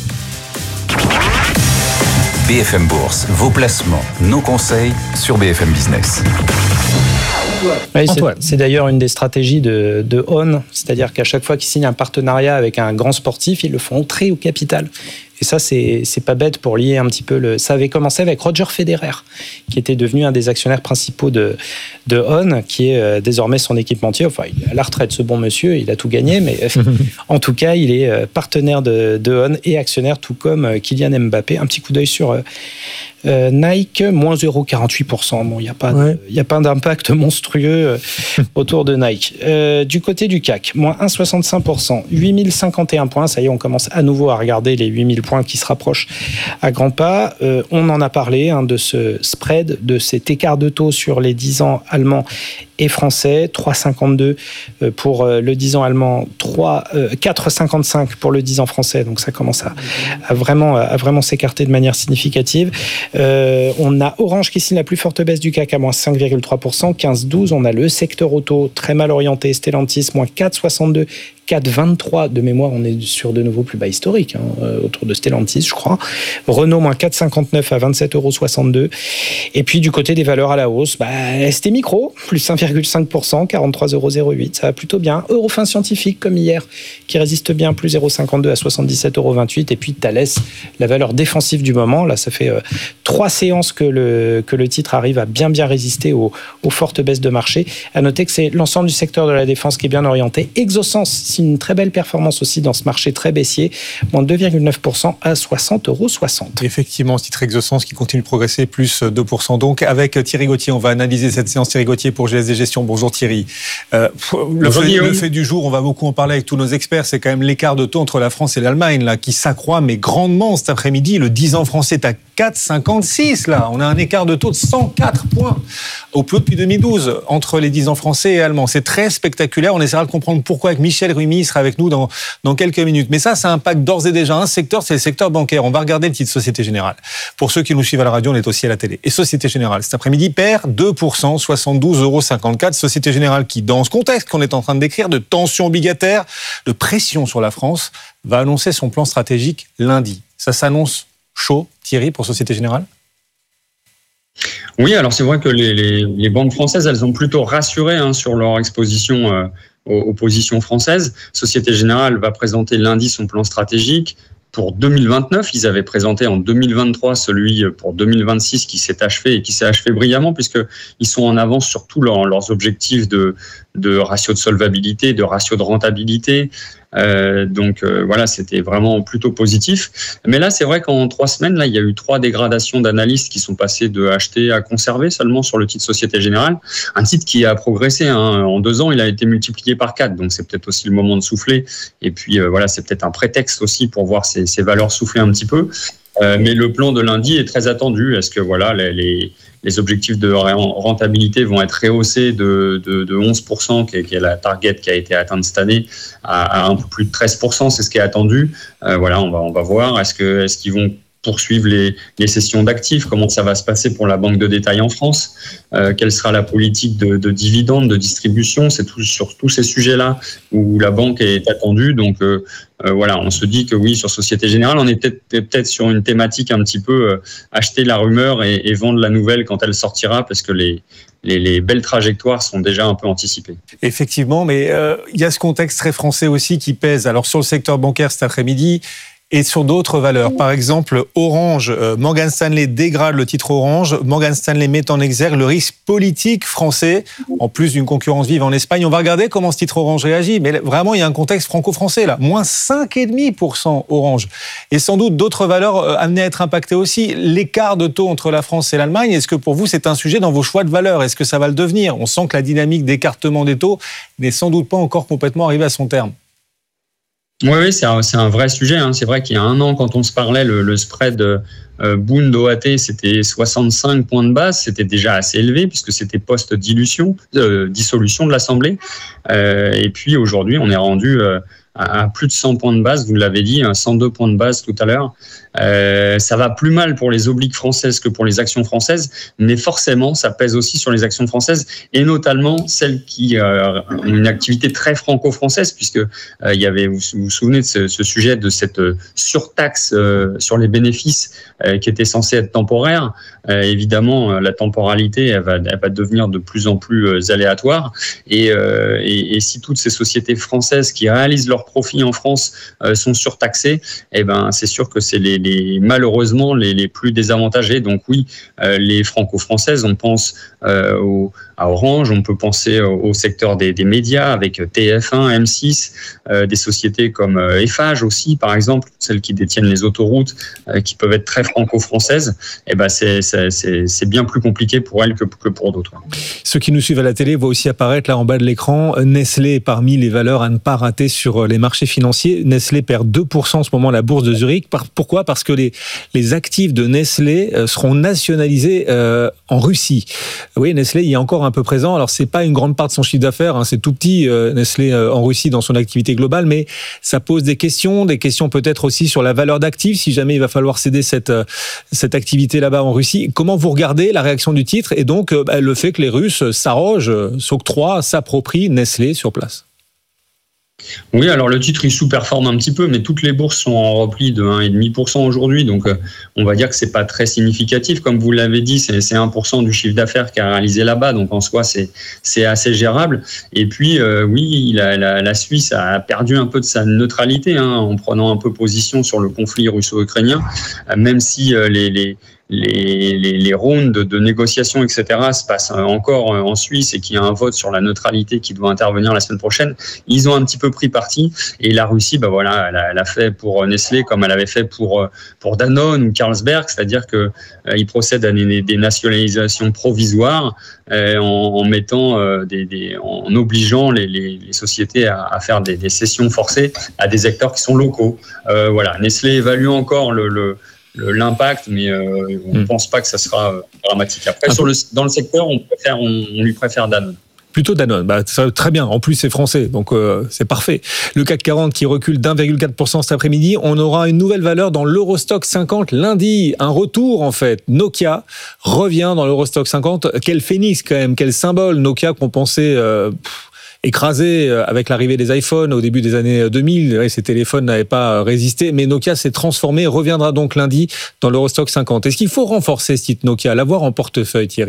B F M Bourse, vos placements, nos conseils sur B F M Business. Oui, c'est, c'est d'ailleurs une des stratégies de, de On, c'est-à-dire qu'à chaque fois qu'ils signent un partenariat avec un grand sportif, ils le font entrer au capital. Et ça, c'est, c'est pas bête pour lier un petit peu le... Ça avait commencé avec Roger Federer, qui était devenu un des actionnaires principaux de, de On, qui est euh, désormais son équipementier. Enfin, il est à la retraite, ce bon monsieur, il a tout gagné, mais en tout cas, il est euh, partenaire de, de On et actionnaire, tout comme euh, Kylian Mbappé. Un petit coup d'œil sur... Euh, Euh, Nike, moins zéro virgule quarante-huit pour cent. Bon, il n'y a pas, ouais. y a pas d'impact monstrueux autour de Nike. Euh, du côté du C A C, moins un virgule soixante-cinq pour cent, huit mille cinquante et un points. Ça y est, on commence à nouveau à regarder les huit mille points qui se rapprochent à grands pas. Euh, on en a parlé, hein, de ce spread, de cet écart de taux sur les dix ans allemands et français. trois virgule cinquante-deux pour le dix ans allemand, quatre virgule cinquante-cinq pour le dix ans français. Donc ça commence à, à, vraiment, à vraiment s'écarter de manière significative. Euh, on a Orange qui signe la plus forte baisse du C A C à moins cinq virgule trois pour cent, quinze virgule douze. On a le secteur auto très mal orienté, Stellantis, moins quatre virgule soixante-deux, quatre virgule vingt-trois. De mémoire, on est sur de nouveaux plus bas historiques, hein, autour de Stellantis, je crois. Renault, moins quatre virgule cinquante-neuf à vingt-sept virgule soixante-deux. Et puis, du côté des valeurs à la hausse, bah, S T Micro, plus cinq virgule cinq pour cent, quarante-trois virgule zéro huit. Ça va plutôt bien. Eurofin Scientifique, comme hier, qui résiste bien, plus zéro virgule cinquante-deux à soixante-dix-sept virgule vingt-huit. Et puis, Thales, la valeur défensive du moment. Là, ça fait euh, trois séances que le, que le titre arrive à bien, bien résister aux, aux fortes baisses de marché. À noter que c'est l'ensemble du secteur de la défense qui est bien orienté. Exosens signe une très belle performance aussi dans ce marché très baissier, moins deux virgule neuf pour cent à soixante virgule soixante euros. Effectivement, ce titre Exosens qui continue de progresser, plus deux pour cent. Donc, avec Thierry Gauthier, on va analyser cette séance. Thierry Gauthier pour G S D Gestion. Bonjour Thierry. Euh, le, fait, le fait du jour, on va beaucoup en parler avec tous nos experts, c'est quand même l'écart de taux entre la France et l'Allemagne là, qui s'accroît, mais grandement cet après-midi. Le dix ans français est à quatre virgule cinquante-six là. On a un écart de taux de cent quatre points au plus haut depuis deux mille douze entre les dix ans français et allemands. C'est très spectaculaire. On essaiera de comprendre pourquoi avec Michel Rumi. Il sera avec nous dans, dans quelques minutes. Mais ça, ça impacte d'ores et déjà un secteur, c'est le secteur bancaire. On va regarder le titre Société Générale. Pour ceux qui nous suivent à la radio, on est aussi à la télé. Et Société Générale, cet après-midi, perd deux pour cent, soixante-douze virgule cinquante-quatre euros. Société Générale qui, dans ce contexte qu'on est en train de décrire, de tension obligataire, de pression sur la France, va annoncer son plan stratégique lundi. Ça s'annonce chaud, Thierry, pour Société Générale ? Oui, alors c'est vrai que les, les, les banques françaises, elles ont plutôt rassuré hein, sur leur exposition euh, aux, aux positions françaises. Société Générale va présenter lundi son plan stratégique. Pour deux mille vingt-neuf, ils avaient présenté en deux mille vingt-trois celui pour deux mille vingt-six qui s'est achevé et qui s'est achevé brillamment puisqu'ils sont en avance sur tous leurs, leurs objectifs de, de ratio de solvabilité, de ratio de rentabilité. Euh, donc euh, voilà, c'était vraiment plutôt positif. Mais là, c'est vrai qu'en trois semaines, là, il y a eu trois dégradations d'analystes qui sont passés de acheter à conserver seulement sur le titre Société Générale. Un titre qui a progressé hein. En deux ans, il a été multiplié par quatre. Donc c'est peut-être aussi le moment de souffler. Et puis euh, voilà, c'est peut-être un prétexte aussi pour voir ces, ces valeurs souffler un petit peu. Euh, mais le plan de lundi est très attendu. Est-ce que voilà, les, les, les objectifs de rentabilité vont être rehaussés de, de, de onze pour cent, qui est, qui est la target qui a été atteinte cette année, à, à un peu plus de treize pour cent, c'est ce qui est attendu. Euh, voilà, on va, on va voir. Est-ce que, est-ce qu'ils vont poursuivre les, les cessions d'actifs? Comment ça va se passer pour la banque de détail en France? euh, Quelle sera la politique de, de dividendes, de distribution? C'est tout, sur tous ces sujets-là où la banque est attendue. Donc euh, euh, voilà, on se dit que oui, sur Société Générale, on est peut-être, peut-être sur une thématique un petit peu euh, acheter la rumeur et, et vendre la nouvelle quand elle sortira, parce que les Les, les belles trajectoires sont déjà un peu anticipées. Effectivement, mais euh, il y a ce contexte très français aussi qui pèse. Alors sur le secteur bancaire cet après-midi et sur d'autres valeurs. Par exemple, Orange, euh, Morgan Stanley dégrade le titre Orange. Morgan Stanley met en exergue le risque politique français, en plus d'une concurrence vive en Espagne. On va regarder comment ce titre Orange réagit. Mais vraiment, il y a un contexte franco-français là. Moins cinq virgule cinq pour cent Orange. Et sans doute d'autres valeurs euh, amenées à être impactées aussi. L'écart de taux entre la France et l'Allemagne, est-ce que pour vous, c'est un sujet dans vos choix de valeurs? Est-ce que ça va le devenir? On sent que la dynamique d'écartement des taux n'est sans doute pas encore complètement arrivée à son terme. Oui, oui, c'est un, c'est un vrai sujet. Hein. C'est vrai qu'il y a un an, quand on se parlait, le, le spread euh, Bund O A T, c'était soixante-cinq points de base. C'était déjà assez élevé puisque c'était post-dilution, euh, dissolution de l'Assemblée. Euh, et puis aujourd'hui, on est rendu euh, à, à plus de cent points de base. Vous l'avez dit, hein, cent deux points de base tout à l'heure. Euh, ça va plus mal pour les obliques françaises que pour les actions françaises, mais forcément, ça pèse aussi sur les actions françaises et notamment celles qui euh, ont une activité très franco-française, puisque euh, il y avait, vous vous souvenez de ce, ce sujet de cette surtaxe euh, sur les bénéfices euh, qui était censée être temporaire. Euh, évidemment, la temporalité, elle va, elle va devenir de plus en plus aléatoire et, euh, et, et si toutes ces sociétés françaises qui réalisent leurs leurs profits en France euh, sont surtaxés, eh ben, c'est sûr que c'est les, les, malheureusement les, les plus désavantagés. Donc oui, euh, les franco-françaises, on pense euh, au, à Orange, on peut penser au, au secteur des, des médias avec T F un, M six, euh, des sociétés comme euh, Eiffage aussi, par exemple, celles qui détiennent les autoroutes, euh, qui peuvent être très franco-françaises. Eh ben, c'est, c'est, c'est, c'est bien plus compliqué pour elles que, que pour d'autres. Ceux qui nous suivent à la télé voient aussi apparaître là en bas de l'écran, Nestlé est parmi les valeurs à ne pas rater sur les marchés financiers. Nestlé perd deux pour cent en ce moment à la bourse de Zurich. Pourquoi ? Parce que les, les actifs de Nestlé seront nationalisés euh, en Russie. Oui, Nestlé y est encore un peu présent. Alors, c'est pas une grande part de son chiffre d'affaires, hein, c'est tout petit, euh, Nestlé euh, en Russie dans son activité globale, mais ça pose des questions, des questions peut-être aussi sur la valeur d'actifs, si jamais il va falloir céder cette, euh, cette activité là-bas en Russie. Comment vous regardez la réaction du titre et donc euh, bah, le fait que les Russes s'arrogent, euh, s'octroient, s'approprient Nestlé sur place? Oui, alors le titre, il sous-performe un petit peu, mais toutes les bourses sont en repli de un virgule cinq pour cent aujourd'hui, donc euh, on va dire que c'est pas très significatif. Comme vous l'avez dit, c'est, c'est un pour cent du chiffre d'affaires qui a réalisé là-bas, donc en soi, c'est, c'est assez gérable. Et puis, euh, oui, la, la, la Suisse a perdu un peu de sa neutralité hein, en prenant un peu position sur le conflit russo-ukrainien, euh, même si euh, les... les Les, les, les rounds de, de négociations, et cetera, se passent encore en Suisse et qu'il y a un vote sur la neutralité qui doit intervenir la semaine prochaine. Ils ont un petit peu pris parti et la Russie, bah voilà, elle a, elle a fait pour Nestlé comme elle avait fait pour pour Danone ou Carlsberg, c'est-à-dire que euh, ils procèdent à des, des nationalisations provisoires euh, en, en mettant euh, des, des, en obligeant les, les, les sociétés à, à faire des, des cessions forcées à des acteurs qui sont locaux. Euh, voilà, Nestlé évalue encore le, le l'impact, mais euh, on ne mmh. pense pas que ça sera euh, dramatique. Après, ah, sur le, dans le secteur, on, préfère, on, on lui préfère Danone. Plutôt Danone, bah, ça, très bien. En plus, c'est français, donc euh, c'est parfait. Le C A C quarante qui recule d'un virgule quatre pour cent cet après-midi. On aura une nouvelle valeur dans l'Eurostock cinquante lundi. Un retour, en fait. Nokia revient dans l'Eurostock cinquante. Quel phénix, quand même. Quel symbole. Nokia qu'on pensait... Euh, pff, écrasé avec l'arrivée des iPhones au début des années deux mille. Ces téléphones n'avaient pas résisté, mais Nokia s'est transformé, reviendra donc lundi dans l'Eurostock cinquante. Est-ce qu'il faut renforcer ce titre Nokia, l'avoir en portefeuille, Thierry ?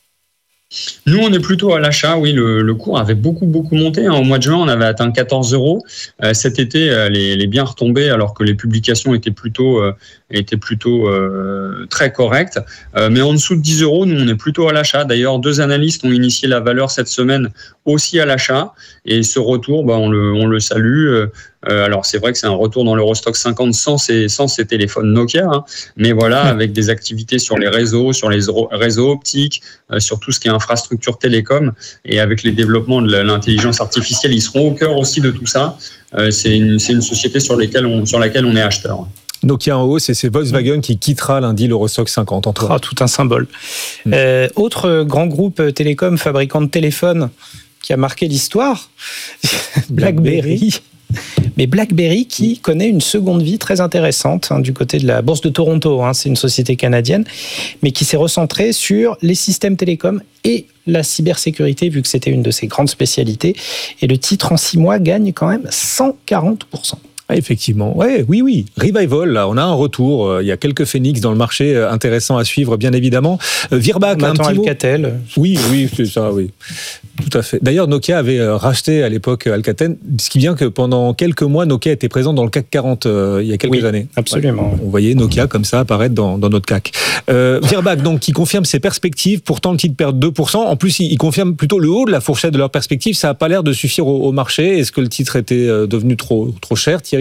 Nous, on est plutôt à l'achat. Oui, le, le cours avait beaucoup, beaucoup monté. Au mois de juin, on avait atteint quatorze euros. Euh, cet été, elle est, elle est bien retombée alors que les publications étaient plutôt, euh, étaient plutôt euh, très correctes. Euh, mais en dessous de dix euros, nous, on est plutôt à l'achat. D'ailleurs, deux analystes ont initié la valeur cette semaine aussi à l'achat. Et ce retour, bah, on, le, on le salue. Euh, alors, c'est vrai que c'est un retour dans l'Eurostock cinquante sans ces, sans ces téléphones Nokia. Hein, mais voilà, avec des activités sur les réseaux, sur les réseaux optiques, euh, sur tout ce qui est infrastructure télécom et avec les développements de l'intelligence artificielle, ils seront au cœur aussi de tout ça. Euh, c'est, une, c'est une société sur, lesquelles on, sur laquelle on est acheteur. Nokia en haut, c'est, c'est Volkswagen qui quittera lundi l'Eurostock cinquante. Entre ah, tout un symbole. Mmh. Euh, autre grand groupe télécom, fabricant de téléphones, qui a marqué l'histoire, BlackBerry. Mais BlackBerry qui connaît une seconde vie très intéressante hein, du côté de la bourse de Toronto. Hein, c'est une société canadienne, mais qui s'est recentrée sur les systèmes télécoms et la cybersécurité, vu que c'était une de ses grandes spécialités. Et le titre en six mois gagne quand même cent quarante pour cent. Ah, effectivement, ouais, oui, oui. Revival, là, on a un retour. Il y a quelques phénix dans le marché, intéressant à suivre, bien évidemment. Virbac, un petit mot. Alcatel. Oui, oui, c'est ça, oui. Tout à fait. D'ailleurs, Nokia avait racheté à l'époque Alcatel, ce qui vient que pendant quelques mois, Nokia était présent dans le C A C quarante euh, il y a quelques oui, années. Absolument. Ouais. On voyait Nokia comme ça apparaître dans, dans notre C A C. Euh, Virbac, donc, qui confirme ses perspectives. Pourtant, le titre perd deux pour cent. En plus, il, il confirme plutôt le haut de la fourchette de leurs perspectives. Ça n'a pas l'air de suffire au, au marché. Est-ce que le titre était devenu trop, trop cher, Thierry ?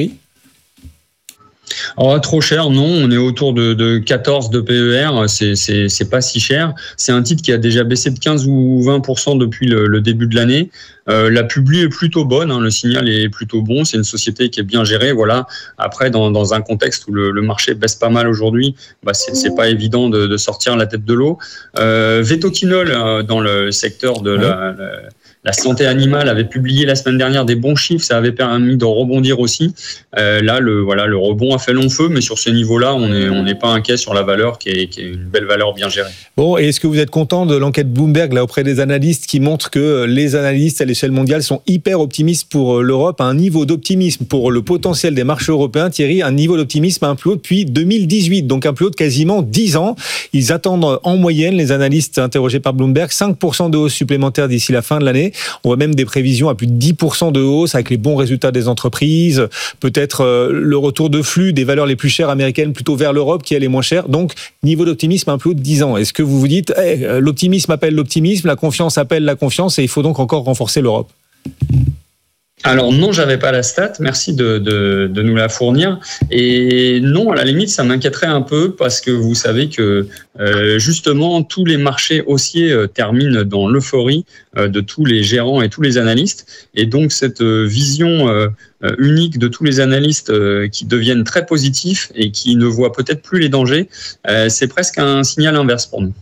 Oh, trop cher, non. On est autour de, de quatorze de P E R. C'est, c'est, c'est pas si cher. C'est un titre qui a déjà baissé de quinze ou vingt pour cent depuis le, le début de l'année. Euh, la publi est plutôt bonne. Hein, le signal est plutôt bon. C'est une société qui est bien gérée. Voilà. Après, dans, dans un contexte où le, le marché baisse pas mal aujourd'hui, bah, c'est, c'est pas évident de, de sortir la tête de l'eau. Euh, Vetoquinol, euh, dans le secteur de la, la La santé animale avait publié la semaine dernière des bons chiffres, ça avait permis de rebondir aussi. Euh, là, le, voilà, le rebond a fait long feu, mais sur ce niveau-là, on n'est on n'est pas inquiet sur la valeur qui est, qui est une belle valeur bien gérée. Bon, et est-ce que vous êtes content de l'enquête Bloomberg là, auprès des analystes qui montre que les analystes à l'échelle mondiale sont hyper optimistes pour l'Europe, à un niveau d'optimisme pour le potentiel des marchés européens, Thierry, un niveau d'optimisme un plus haut depuis deux mille dix-huit, donc un plus haut de quasiment dix ans. Ils attendent en moyenne, les analystes interrogés par Bloomberg, cinq pour cent de hausse supplémentaire d'ici la fin de l'année. année. On voit même des prévisions à plus de dix pour cent de hausse avec les bons résultats des entreprises, peut-être euh, le retour de flux des valeurs les plus chères américaines plutôt vers l'Europe qui est les moins chères. Donc, niveau d'optimisme un peu haut de dix ans. Est-ce que vous vous dites, hey, l'optimisme appelle l'optimisme, la confiance appelle la confiance et il faut donc encore renforcer l'Europe? Alors non, j'avais pas la stat, merci de, de, de nous la fournir. Et non, à la limite, ça m'inquiéterait un peu parce que vous savez que euh, justement, tous les marchés haussiers euh, terminent dans l'euphorie euh, de tous les gérants et tous les analystes. Et donc, cette euh, vision euh, unique de tous les analystes euh, qui deviennent très positifs et qui ne voient peut-être plus les dangers, euh, c'est presque un signal inverse pour nous.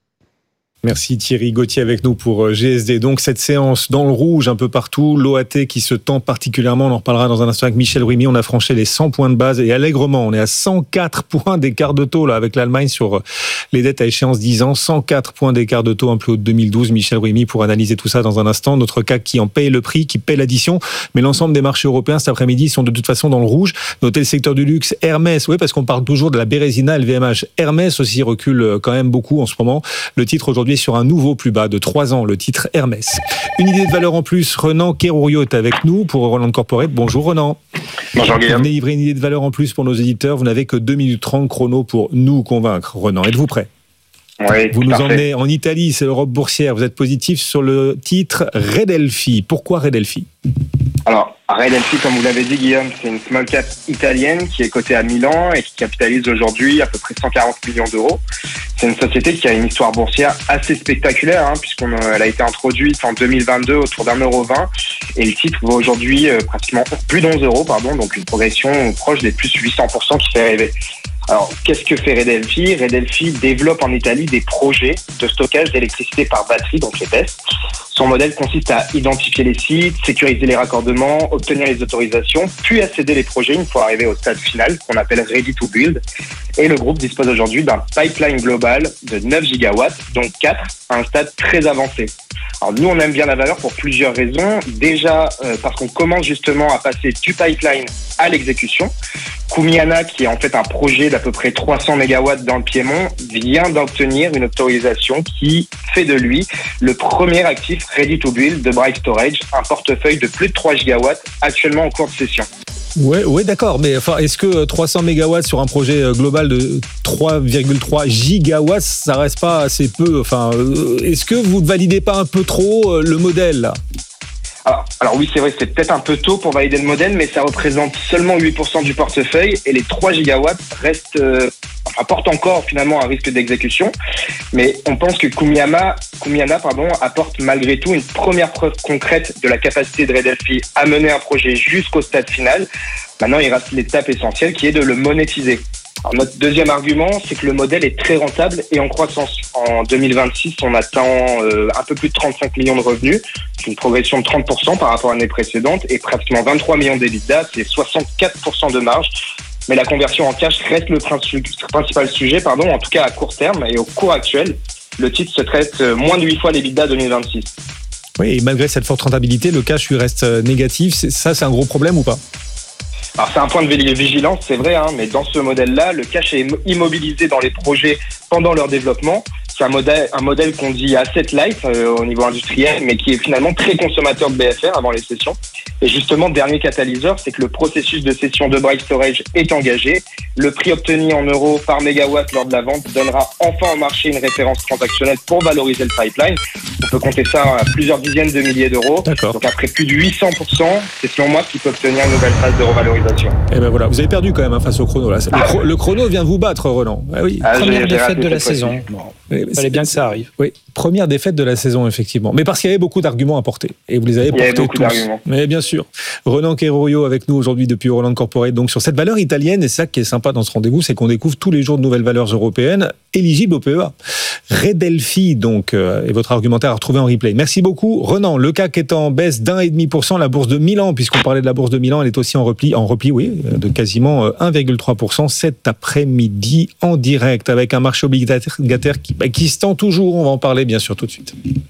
Merci Thierry Gauthier avec nous pour G S D. Donc cette séance dans le rouge un peu partout, l'O A T qui se tend particulièrement, on en reparlera dans un instant avec Michel Ruimi, on a franchi les cent points de base et allègrement, on est à cent quatre points d'écart de taux là avec l'Allemagne sur les dettes à échéance dix ans, cent quatre points d'écart de taux, un plus haut de deux mille douze. Michel Ruimi pour analyser tout ça dans un instant. Notre C A C qui en paye le prix, qui paye l'addition, mais l'ensemble des marchés européens cet après-midi sont de toute façon dans le rouge. Notez le secteur du luxe, Hermès, oui parce qu'on parle toujours de la Bérésina, L V M H. Hermès aussi recule quand même beaucoup en ce moment. Le titre aujourd'hui sur un nouveau plus bas de trois ans, le titre Hermès. Une idée de valeur en plus, Renan Kerrourio est avec nous pour Roland Corporate. Bonjour Renan. Bonjour Guillaume. Vous venez livrer une idée de valeur en plus pour nos éditeurs, vous n'avez que deux minutes trente chrono pour nous convaincre. Renan, êtes-vous prêt? Oui, vous nous parfait. emmenez en Italie, c'est l'Europe boursière, vous êtes positif sur le titre Redelphi. Pourquoi Redelphi? Alors, Redelphi, comme vous l'avez dit Guillaume, c'est une small cap italienne qui est cotée à Milan et qui capitalise aujourd'hui à peu près cent quarante millions d'euros. C'est une société qui a une histoire boursière assez spectaculaire, hein, puisqu'elle a été introduite en deux mille vingt-deux autour d'un euro vingt et le titre vaut aujourd'hui euh, pratiquement plus d'onze euros, pardon, donc une progression proche des plus huit cents pour cent qui fait rêver. Alors, qu'est-ce que fait Redelphi? Redelphi développe en Italie des projets de stockage d'électricité par batterie, donc les B E S. Son modèle consiste à identifier les sites, sécuriser les raccordements, obtenir les autorisations, puis à céder les projets une fois arrivé au stade final, qu'on appelle Ready to Build. Et le groupe dispose aujourd'hui d'un pipeline global de neuf gigawatts, dont quatre à un stade très avancé. Alors nous, on aime bien la valeur pour plusieurs raisons. Déjà, euh, parce qu'on commence justement à passer du pipeline à l'exécution. Kumiana, qui est en fait un projet d'à peu près trois cents mégawatts dans le Piémont, vient d'obtenir une autorisation qui fait de lui le premier actif Ready to Build de Bright Storage, un portefeuille de plus de trois gigawatts actuellement en cours de session. Ouais, ouais, d'accord. Mais enfin, est-ce que trois cents mégawatts sur un projet global de trois virgule trois gigawatts, ça reste pas assez peu? Enfin, est-ce que vous ne validez pas un peu trop le modèle là? Alors, alors oui, c'est vrai, c'est peut-être un peu tôt pour valider le modèle, mais ça représente seulement huit pour cent du portefeuille et les trois gigawatts restent, euh, enfin, portent encore finalement un risque d'exécution. Mais on pense que Kumiana, Kumiana pardon, apporte malgré tout une première preuve concrète de la capacité de Redelphi à mener un projet jusqu'au stade final. Maintenant, il reste l'étape essentielle qui est de le monétiser. Alors, notre deuxième argument, c'est que le modèle est très rentable et en croissance. En deux mille vingt-six, on attend euh, un peu plus de trente-cinq millions de revenus, c'est une progression de trente pour cent par rapport à l'année précédente et pratiquement vingt-trois millions d'EBITDA, c'est soixante-quatre pour cent de marge. Mais la conversion en cash reste le principal sujet, pardon, en tout cas à court terme et au cours actuel. Le titre se traite moins de huit fois l'EBITDA deux mille vingt-six. Oui, et malgré cette forte rentabilité, le cash lui reste négatif. C'est, ça, c'est un gros problème ou pas? Alors c'est un point de vigilance, c'est vrai, hein, mais dans ce modèle-là, le cash est immobilisé dans les projets pendant leur développement. C'est un modèle, un modèle qu'on dit asset light euh, au niveau industriel, mais qui est finalement très consommateur de B F R avant les sessions. Et justement, dernier catalyseur, c'est que le processus de cession de Bright Storage est engagé. Le prix obtenu en euros par mégawatt lors de la vente donnera enfin au marché une référence transactionnelle pour valoriser le pipeline. On peut compter ça à plusieurs dizaines de milliers d'euros. D'accord. Donc après plus de huit cents pour cent, c'est selon moi qu'il peut obtenir une nouvelle phase de revalorisation. Et ben voilà, vous avez perdu quand même hein, face au chrono là. Le, chro- le chrono vient vous battre, Roland. Ah oui. Ah, Première j'ai, défaite j'ai de la saison. Bon. Il fallait bien que ça arrive. Oui, première défaite de la saison, effectivement. Mais parce qu'il y avait beaucoup d'arguments à porter. Et vous les avez portés tous. D'arguments. Mais bien sûr. Renan Kerrourio avec nous aujourd'hui depuis Roland Corporate. Donc sur cette valeur italienne, et c'est ça qui est sympa dans ce rendez-vous, c'est qu'on découvre tous les jours de nouvelles valeurs européennes éligibles au P E A. Redelphi, donc, euh, est votre argumentaire à retrouver en replay. Merci beaucoup. Renan, le C A C est en baisse d'un virgule cinq pour cent. La bourse de Milan, puisqu'on parlait de la bourse de Milan, elle est aussi en repli, en repli, oui, de quasiment un virgule trois pour cent cet après-midi en direct avec un marché obligataire qui, bah, qui se tend toujours. On va en parler bien sûr tout de suite.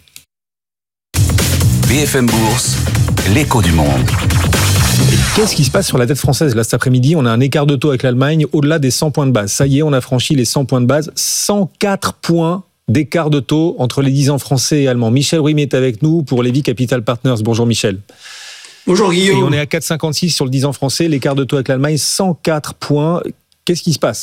B F M Bourse, l'écho du monde. Et qu'est-ce qui se passe sur la dette française? Là, cet après-midi, on a un écart de taux avec l'Allemagne au-delà des cent points de base. Ça y est, on a franchi les cent points de base. cent quatre points d'écart de taux entre les dix ans français et allemands. Michel Rouime est avec nous pour Lévy Capital Partners. Bonjour Michel. Bonjour Guillaume. Et on est à quatre virgule cinquante-six sur le dix ans français, l'écart de taux avec l'Allemagne, cent quatre points. Qu'est-ce qui se passe ?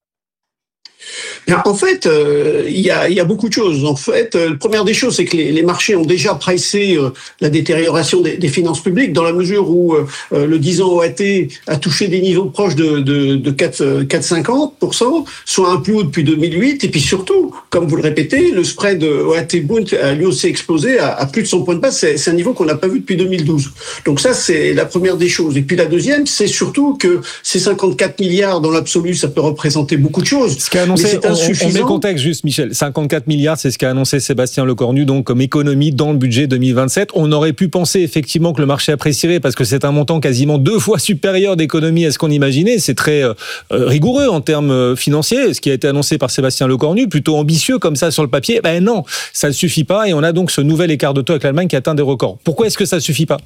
Bien, en fait, euh, il y, a, y a beaucoup de choses. En fait, euh, la première des choses, c'est que les, les marchés ont déjà pricé euh, la détérioration des, des finances publiques, dans la mesure où euh, le dix ans O A T a touché des niveaux proches de, de, de quatre virgule cinquante pour cent, soit un plus haut depuis deux mille huit. Et puis surtout, comme vous le répétez, le spread O A T-Bund a lui aussi explosé à, à plus de cent points de base. C'est, c'est un niveau qu'on n'a pas vu depuis deux mille douze. Donc ça, c'est la première des choses. Et puis la deuxième, c'est surtout que ces cinquante-quatre milliards dans l'absolu, ça peut représenter beaucoup de choses. Ce qu'a annoncé, on, on met le contexte juste, Michel. cinquante-quatre milliards, c'est ce qu'a annoncé Sébastien Lecornu, donc comme économie dans le budget deux mille vingt-sept. On aurait pu penser effectivement que le marché apprécierait parce que c'est un montant quasiment deux fois supérieur d'économie à ce qu'on imaginait. C'est très euh, rigoureux en termes financiers, ce qui a été annoncé par Sébastien Lecornu, plutôt ambitieux comme ça sur le papier. Ben non, ça ne suffit pas et on a donc ce nouvel écart de taux avec l'Allemagne qui atteint des records. Pourquoi est-ce que ça ne suffit pas ?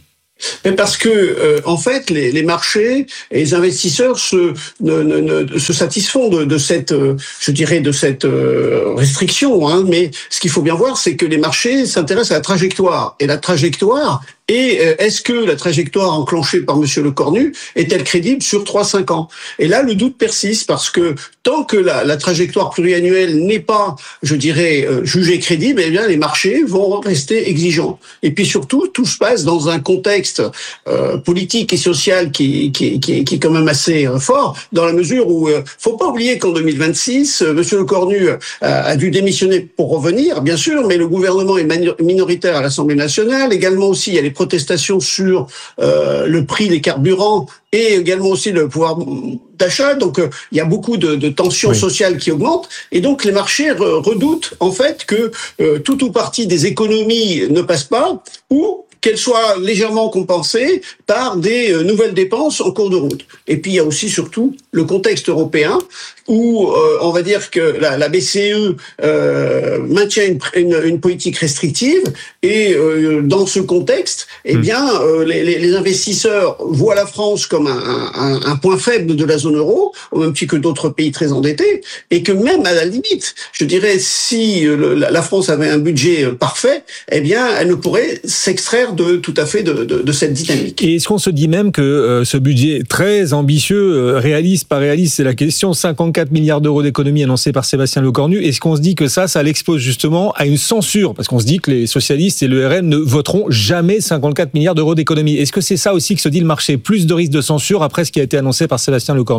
Mais parce que euh, en fait, les, les marchés et les investisseurs se, ne, ne, ne, se satisfont de, de cette, euh, je dirais, de cette euh, restriction. Hein. Mais ce qu'il faut bien voir, c'est que les marchés s'intéressent à la trajectoire. Et la trajectoire, et euh, est-ce que la trajectoire enclenchée par Monsieur Lecornu est-elle crédible sur trois à cinq ans ? Et là, le doute persiste parce que tant que la, la trajectoire pluriannuelle n'est pas, je dirais, euh, jugée crédible, eh bien, les marchés vont rester exigeants. Et puis surtout, tout se passe dans un contexte Euh, politique et social qui, qui, qui, qui est quand même assez euh, fort, dans la mesure où euh, faut pas oublier qu'en deux mille vingt-six, euh, Monsieur Lecornu euh, a dû démissionner pour revenir, bien sûr, mais le gouvernement est minoritaire à l'Assemblée nationale. Également aussi, il y a les protestations sur euh, le prix des carburants et également aussi le pouvoir d'achat. Donc, euh, il y a beaucoup de, de tensions oui. sociales qui augmentent. Et donc, les marchés re- redoutent, en fait, que euh, tout ou partie des économies ne passe pas ou qu'elles soient légèrement compensées par des euh, nouvelles dépenses en cours de route. Et puis, il y a aussi, surtout, le contexte européen où euh, on va dire que la, la B C E euh, maintient une, une, une politique restrictive et euh, dans ce contexte, eh bien, euh, les, les investisseurs voient la France comme un, un, un point faible de la zone euro, au même titre que d'autres pays très endettés, et que même à la limite, je dirais, si le, la France avait un budget parfait, eh bien, elle ne pourrait s'extraire de tout à fait de, de, de cette dynamique. Et est-ce qu'on se dit même que euh, ce budget très ambitieux, euh, réaliste, pas réaliste, c'est la question, cinquante-quatre milliards d'euros d'économie annoncés par Sébastien Lecornu, est-ce qu'on se dit que ça, ça l'expose justement à une censure ? Parce qu'on se dit que les socialistes et le R N ne voteront jamais cinquante-quatre milliards d'euros d'économie. Est-ce que c'est ça aussi que se dit le marché ? Plus de risques de censure après ce qui a été annoncé par Sébastien Lecornu ?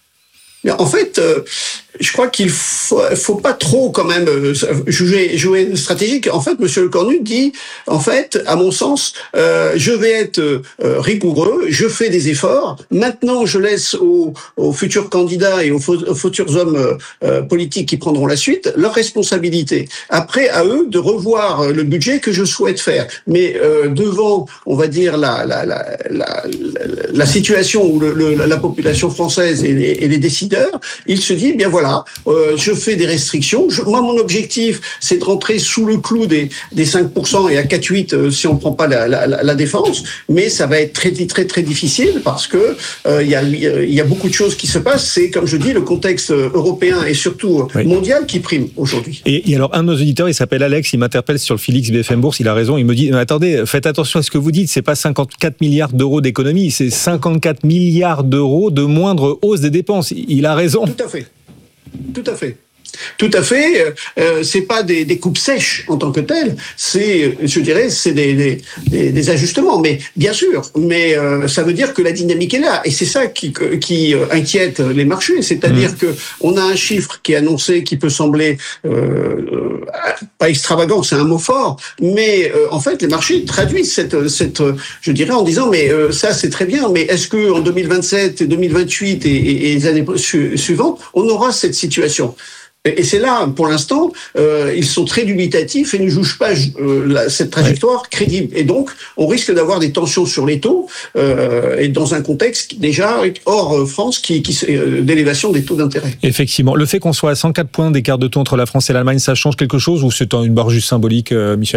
En fait, euh, je crois qu'il faut, faut pas trop quand même euh, jouer, jouer stratégique. En fait, Monsieur Lecornu dit, en fait, à mon sens, euh, je vais être euh, rigoureux, je fais des efforts. Maintenant, je laisse aux, aux futurs candidats et aux, aux futurs hommes euh, politiques qui prendront la suite leur responsabilité. Après, à eux de revoir le budget que je souhaite faire. Mais euh, devant, on va dire la la la la, la situation où le, le, la population française et les, et les décideurs, il se dit, bien voilà, euh, je fais des restrictions. Je, moi, mon objectif, c'est de rentrer sous le clou des, des cinq pour cent et à quatre virgule huit euh, si on ne prend pas la, la, la défense. Mais ça va être très, très, très difficile parce que euh, y a, y a beaucoup de choses qui se passent. C'est, comme je dis, le contexte européen et surtout oui. mondial qui prime aujourd'hui. Et, et alors, un de nos auditeurs, il s'appelle Alex, il m'interpelle sur le Félix B F M Bourse, il a raison, il me dit, attendez, faites attention à ce que vous dites, c'est pas cinquante-quatre milliards d'euros d'économie, c'est cinquante-quatre milliards d'euros de moindre hausse des dépenses. Il a raison. Tout à fait. Tout à fait. Tout à fait. Euh, c'est pas des, des coupes sèches en tant que telles. C'est, je dirais, c'est des, des, des, des ajustements. Mais bien sûr. Mais euh, ça veut dire que la dynamique est là. Et c'est ça qui, qui inquiète les marchés. C'est-à-dire mmh. que on a un chiffre qui est annoncé, qui peut sembler euh, pas extravagant, c'est un mot fort. Mais euh, en fait, les marchés traduisent cette, cette, je dirais, en disant mais euh, ça c'est très bien. Mais est-ce que en deux mille vingt-sept, deux mille vingt-huit et, et, et les années su- suivantes, on aura cette situation ? Et c'est là, pour l'instant, euh, ils sont très dubitatifs et ne jugent pas euh, la, cette trajectoire crédible. Et donc, on risque d'avoir des tensions sur les taux euh, et dans un contexte déjà hors euh, France qui, qui euh, d'élévation des taux d'intérêt. Effectivement. Le fait qu'on soit à cent quatre points d'écart de taux entre la France et l'Allemagne, ça change quelque chose ou c'est une barre juste symbolique, euh, Michel ?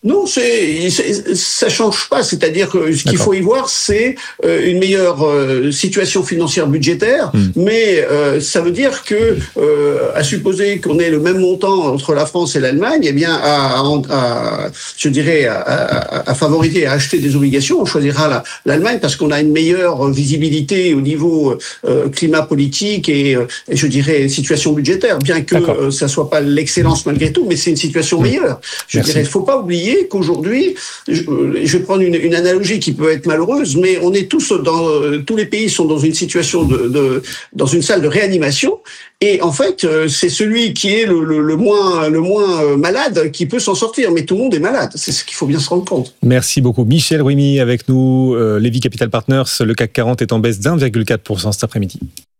Non, c'est, c'est, ça change pas. C'est-à-dire que ce qu'il D'accord. faut y voir, c'est euh, une meilleure euh, situation financière budgétaire, mmh. mais euh, ça veut dire que, euh, à supposer qu'on ait le même montant entre la France et l'Allemagne, eh bien, à, à, à je dirais, à, à, à favoriser, à acheter des obligations, on choisira la, l'Allemagne parce qu'on a une meilleure visibilité au niveau euh, climat politique et, euh, et, je dirais, situation budgétaire, bien que euh, ça soit pas l'excellence malgré tout, mais c'est une situation mmh. meilleure. Je Merci. dirais, il faut pas oublier qu'aujourd'hui, je, je vais prendre une, une analogie qui peut être malheureuse, mais on est tous dans, tous les pays sont dans une situation de, de dans une salle de réanimation, et en fait, c'est celui qui est le, le, le moins le moins malade qui peut s'en sortir, mais tout le monde est malade. C'est ce qu'il faut bien se rendre compte. Merci beaucoup, Michel Ruimi avec nous, euh, Lévi Capital Partners. Le C A C quarante est en baisse d'un virgule quatre pour cent cet après-midi.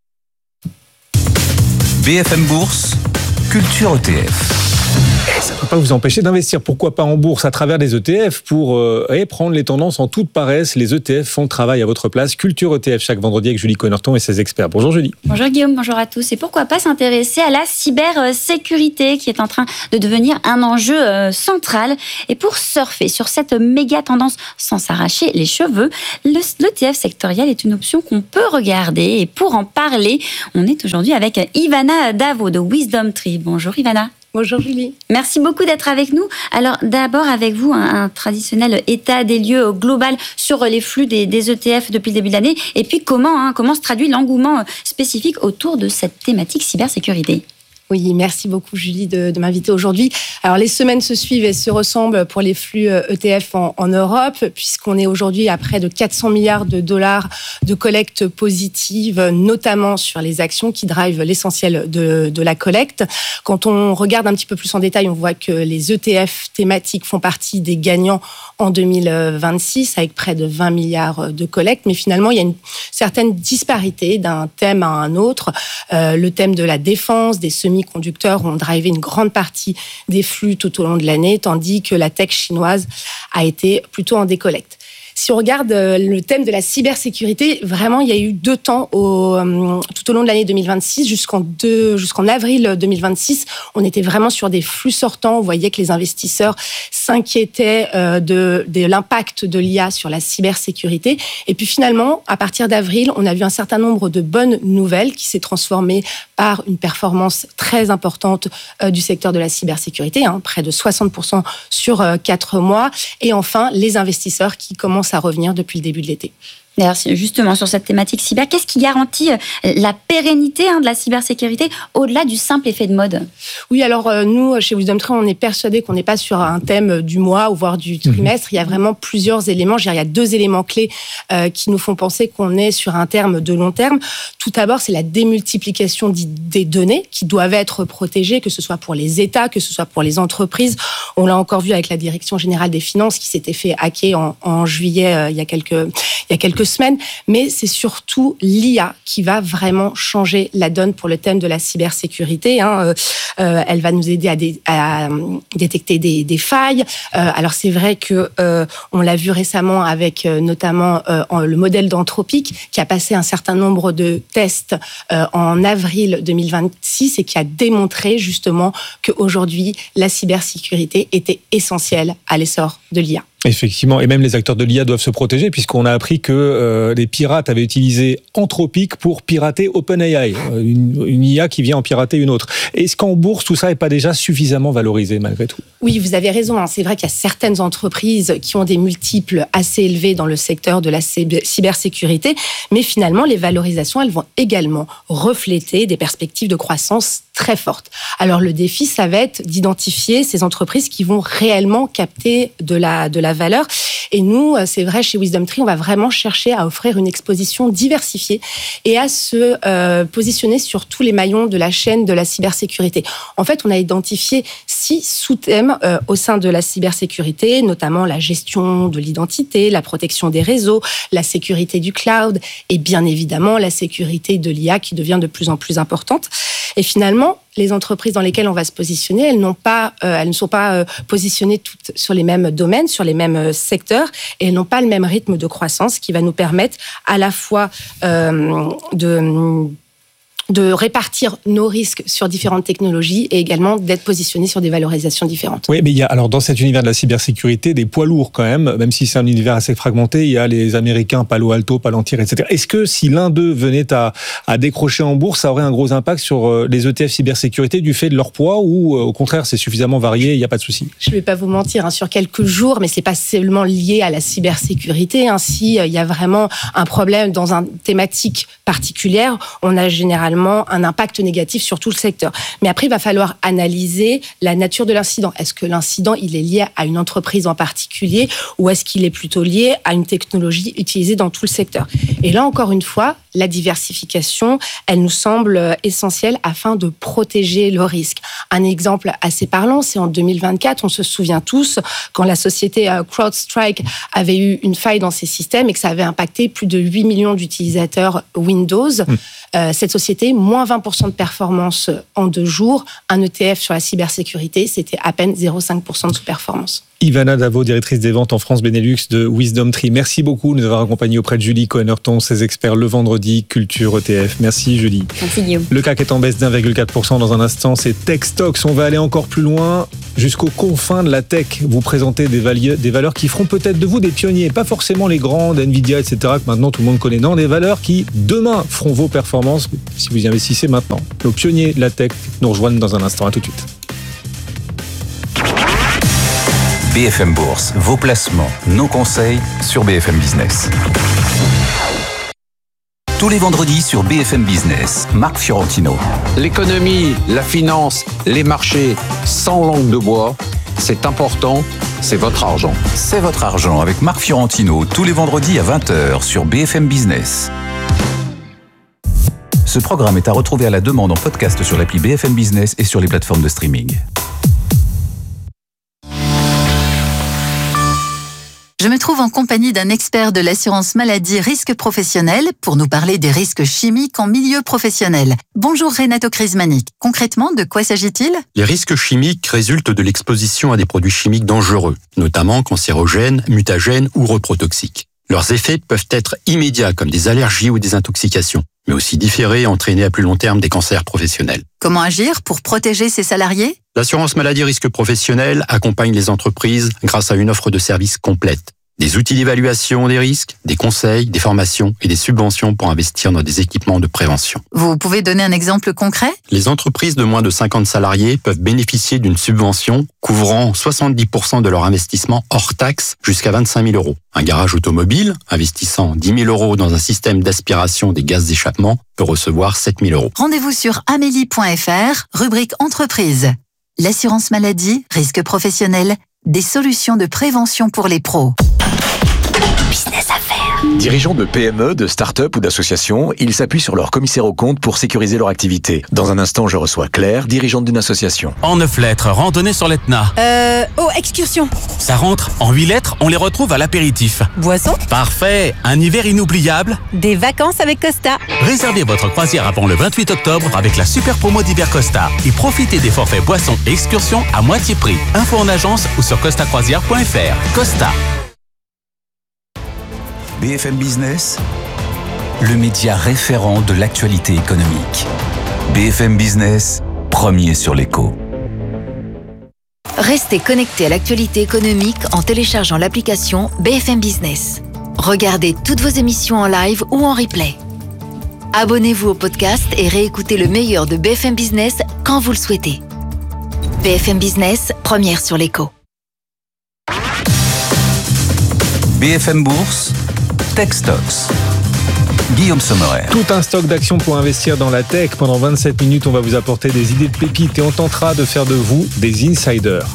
B F M Bourse, Culture E T F. Ça ne peut pas vous empêcher d'investir, pourquoi pas en bourse à travers des E T F pour euh, et prendre les tendances en toute paresse. Les E T F font le travail à votre place. Culture E T F chaque vendredi avec Julie Connerton et ses experts. Bonjour Julie. Bonjour Guillaume, bonjour à tous. Et pourquoi pas s'intéresser à la cybersécurité qui est en train de devenir un enjeu euh, central. Et pour surfer sur cette méga tendance sans s'arracher les cheveux, le, l'E T F sectoriel est une option qu'on peut regarder. Et pour en parler, on est aujourd'hui avec Ivana Davo de Wisdom Tree. Bonjour Ivana. Bonjour Julie. Merci beaucoup d'être avec nous. Alors d'abord avec vous, un, un traditionnel état des lieux global sur les flux des, des E T F depuis le début de l'année. Et puis comment, hein, comment se traduit l'engouement spécifique autour de cette thématique cybersécurité ? Oui, merci beaucoup Julie de, de m'inviter aujourd'hui. Alors les semaines se suivent et se ressemblent pour les flux E T F en, en Europe, puisqu'on est aujourd'hui à près de quatre cents milliards de dollars de collecte positive, notamment sur les actions qui drivent l'essentiel de, de la collecte. Quand on regarde un petit peu plus en détail, on voit que les E T F thématiques font partie des gagnants en deux mille vingt-six, avec près de vingt milliards de collecte. Mais finalement, il y a une certaine disparité d'un thème à un autre. Euh, le thème de la défense, des semi conducteurs ont drivé une grande partie des flux tout au long de l'année, tandis que la tech chinoise a été plutôt en décollecte. Si on regarde le thème de la cybersécurité, vraiment, il y a eu deux temps au, tout au long de l'année deux mille vingt-six, jusqu'en, deux, jusqu'en avril deux mille vingt-six. On était vraiment sur des flux sortants. On voyait que les investisseurs s'inquiétaient de, de l'impact de l'I A sur la cybersécurité. Et puis finalement, à partir d'avril, on a vu un certain nombre de bonnes nouvelles qui s'est transformé par une performance très importante du secteur de la cybersécurité, hein, près de soixante pour cent sur quatre mois. Et enfin, les investisseurs qui commencent à revenir depuis le début de l'été. D'ailleurs, justement, sur cette thématique cyber, qu'est-ce qui garantit la pérennité hein, de la cybersécurité au-delà du simple effet de mode ? Oui, alors euh, nous, chez Wisdom Tree, on est persuadés qu'on n'est pas sur un thème du mois ou voire du trimestre. Mmh. Il y a vraiment plusieurs éléments. Je veux dire, il y a deux éléments clés euh, qui nous font penser qu'on est sur un terme de long terme. Tout d'abord, c'est la démultiplication des données qui doivent être protégées, que ce soit pour les États, que ce soit pour les entreprises. On l'a encore vu avec la Direction générale des finances qui s'était fait hacker en, en juillet euh, il y a quelques, il y a quelques semaines, mais c'est surtout l'I A qui va vraiment changer la donne pour le thème de la cybersécurité. Hein. Euh, elle va nous aider à, dé, à détecter des, des failles. Euh, alors c'est vrai que euh, on l'a vu récemment avec euh, notamment euh, le modèle d'Anthropic qui a passé un certain nombre de tests euh, en avril deux mille vingt-six et qui a démontré justement qu'aujourd'hui la cybersécurité était essentielle à l'essor de l'I A. Effectivement, et même les acteurs de l'I A doivent se protéger puisqu'on a appris que euh, les pirates avaient utilisé Anthropic pour pirater OpenAI, une, une I A qui vient en pirater une autre. Est-ce qu'en bourse, tout ça n'est pas déjà suffisamment valorisé malgré tout ? Oui, vous avez raison. Hein. C'est vrai qu'il y a certaines entreprises qui ont des multiples assez élevés dans le secteur de la cybersécurité, mais finalement, les valorisations, elles vont également refléter des perspectives de croissance très fortes. Alors le défi, ça va être d'identifier ces entreprises qui vont réellement capter de la, de la valeur. Et nous, c'est vrai, chez Wisdom Tree, on va vraiment chercher à offrir une exposition diversifiée et à se euh, positionner sur tous les maillons de la chaîne de la cybersécurité. En fait, on a identifié six sous-thèmes euh, au sein de la cybersécurité, notamment la gestion de l'identité, la protection des réseaux, la sécurité du cloud et bien évidemment la sécurité de l'I A qui devient de plus en plus importante. Et finalement, les entreprises dans lesquelles on va se positionner, elles n'ont pas, euh, elles ne sont pas euh, positionnées toutes sur les mêmes domaines, sur les mêmes euh, secteurs, et elles n'ont pas le même rythme de croissance qui va nous permettre à la fois euh, de de répartir nos risques sur différentes technologies et également d'être positionnés sur des valorisations différentes. Oui, mais il y a alors dans cet univers de la cybersécurité des poids lourds quand même, même si c'est un univers assez fragmenté, il y a les Américains Palo Alto, Palantir, et cetera. Est-ce que si l'un d'eux venait à, à décrocher en bourse, ça aurait un gros impact sur les E T F cybersécurité du fait de leur poids ou au contraire c'est suffisamment varié, il n'y a pas de souci? Je ne vais pas vous mentir, hein, sur quelques jours, mais c'est pas seulement lié à la cybersécurité. Hein, si il y a vraiment un problème dans une thématique particulière, on a généralement un impact négatif sur tout le secteur. Mais après, il va falloir analyser la nature de l'incident. Est-ce que l'incident, il est lié à une entreprise en particulier ou est-ce qu'il est plutôt lié à une technologie utilisée dans tout le secteur? Et là, encore une fois, la diversification, elle nous semble essentielle afin de protéger le risque. Un exemple assez parlant, c'est en deux mille vingt-quatre, on se souvient tous, quand la société CrowdStrike avait eu une faille dans ses systèmes et que ça avait impacté plus de huit millions d'utilisateurs Windows. Mmh. Euh, cette société, moins vingt pour cent de performance en deux jours. Un E T F sur la cybersécurité, c'était à peine zéro virgule cinq pour cent de sous-performance. Ivana Davo, directrice des ventes en France Benelux de WisdomTree. Merci beaucoup de nous avoir accompagnés auprès de Julie Cohen-Hurton, ses experts le vendredi, culture E T F. Merci Julie. Merci Guillaume. Le C A C est en baisse d'un virgule quatre pour cent dans un instant. C'est TechStocks. On va aller encore plus loin, jusqu'aux confins de la tech. Vous présentez des, vali- des valeurs qui feront peut-être de vous des pionniers. Pas forcément les grandes, Nvidia, et cetera, que maintenant tout le monde connaît. Non, des valeurs qui, demain, feront vos performances si vous y investissez maintenant. Nos pionniers de la tech nous rejoignent dans un instant. À tout de suite. B F M Bourse, vos placements, nos conseils sur B F M Business. Tous les vendredis sur B F M Business, Marc Fiorentino. L'économie, la finance, les marchés, sans langue de bois, c'est important, c'est votre argent. C'est votre argent avec Marc Fiorentino, tous les vendredis à vingt heures sur B F M Business. Ce programme est à retrouver à la demande en podcast sur l'appli B F M Business et sur les plateformes de streaming. Je me trouve en compagnie d'un expert de l'assurance maladie risque professionnel pour nous parler des risques chimiques en milieu professionnel. Bonjour Renato Crismanic. Concrètement, de quoi s'agit-il ? Les risques chimiques résultent de l'exposition à des produits chimiques dangereux, notamment cancérogènes, mutagènes ou reprotoxiques. Leurs effets peuvent être immédiats comme des allergies ou des intoxications, mais aussi différés et entraîner à plus long terme des cancers professionnels. Comment agir pour protéger ses salariés ? L'assurance maladie risque professionnel accompagne les entreprises grâce à une offre de services complète. Des outils d'évaluation des risques, des conseils, des formations et des subventions pour investir dans des équipements de prévention. Vous pouvez donner un exemple concret ? Les entreprises de moins de cinquante salariés peuvent bénéficier d'une subvention couvrant soixante-dix pour cent de leur investissement hors taxe jusqu'à vingt-cinq mille euros. Un garage automobile investissant dix mille euros dans un système d'aspiration des gaz d'échappement peut recevoir sept mille euros. Rendez-vous sur amélie point f r, rubrique entreprise. L'assurance maladie, risque professionnel, des solutions de prévention pour les pros. Business Affaires. Dirigeants de P M E, de start-up ou d'associations, ils s'appuient sur leur commissaire aux comptes pour sécuriser leur activité. Dans un instant, je reçois Claire, dirigeante d'une association. En neuf lettres, randonnée sur l'Etna. Euh... Oh, excursion. Ça rentre. En huit lettres, on les retrouve à l'apéritif. Boisson. Parfait. Un hiver inoubliable. Des vacances avec Costa. Réservez votre croisière avant le vingt-huit octobre avec la super promo d'hiver Costa. Et profitez des forfaits boissons et excursions à moitié prix. Info en agence ou sur costa croisière point f r. Costa. B F M Business, le média référent de l'actualité économique. B F M Business, premier sur l'écho. Restez connectés à l'actualité économique en téléchargeant l'application B F M Business. Regardez toutes vos émissions en live ou en replay. Abonnez-vous au podcast et réécoutez le meilleur de B F M Business quand vous le souhaitez. B F M Business, première sur l'écho. B F M Bourse, TechStocks. Guillaume Sommerer. Tout un stock d'actions pour investir dans la tech. Pendant vingt-sept minutes, on va vous apporter des idées de pépites et on tentera de faire de vous des insiders.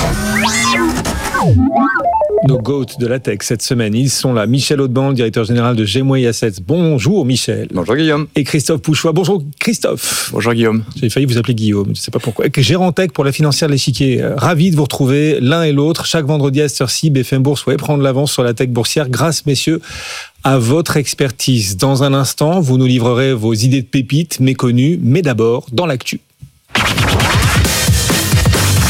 Nos goats de la tech cette semaine, ils sont là. Michel Audban, le directeur général de Gemway Assets. Bonjour Michel. Bonjour Guillaume. Et Christophe Pouchois. Bonjour Christophe. Bonjour Guillaume. J'ai failli vous appeler Guillaume, je ne sais pas pourquoi. Gérant tech pour la financière de l'Échiquier. Ravi de vous retrouver l'un et l'autre. Chaque vendredi à cette heure-ci, B F M Bourse, ouais, prendre l'avance sur la tech boursière grâce, messieurs, à votre expertise. Dans un instant, vous nous livrerez vos idées de pépites méconnues, mais d'abord, dans l'actu.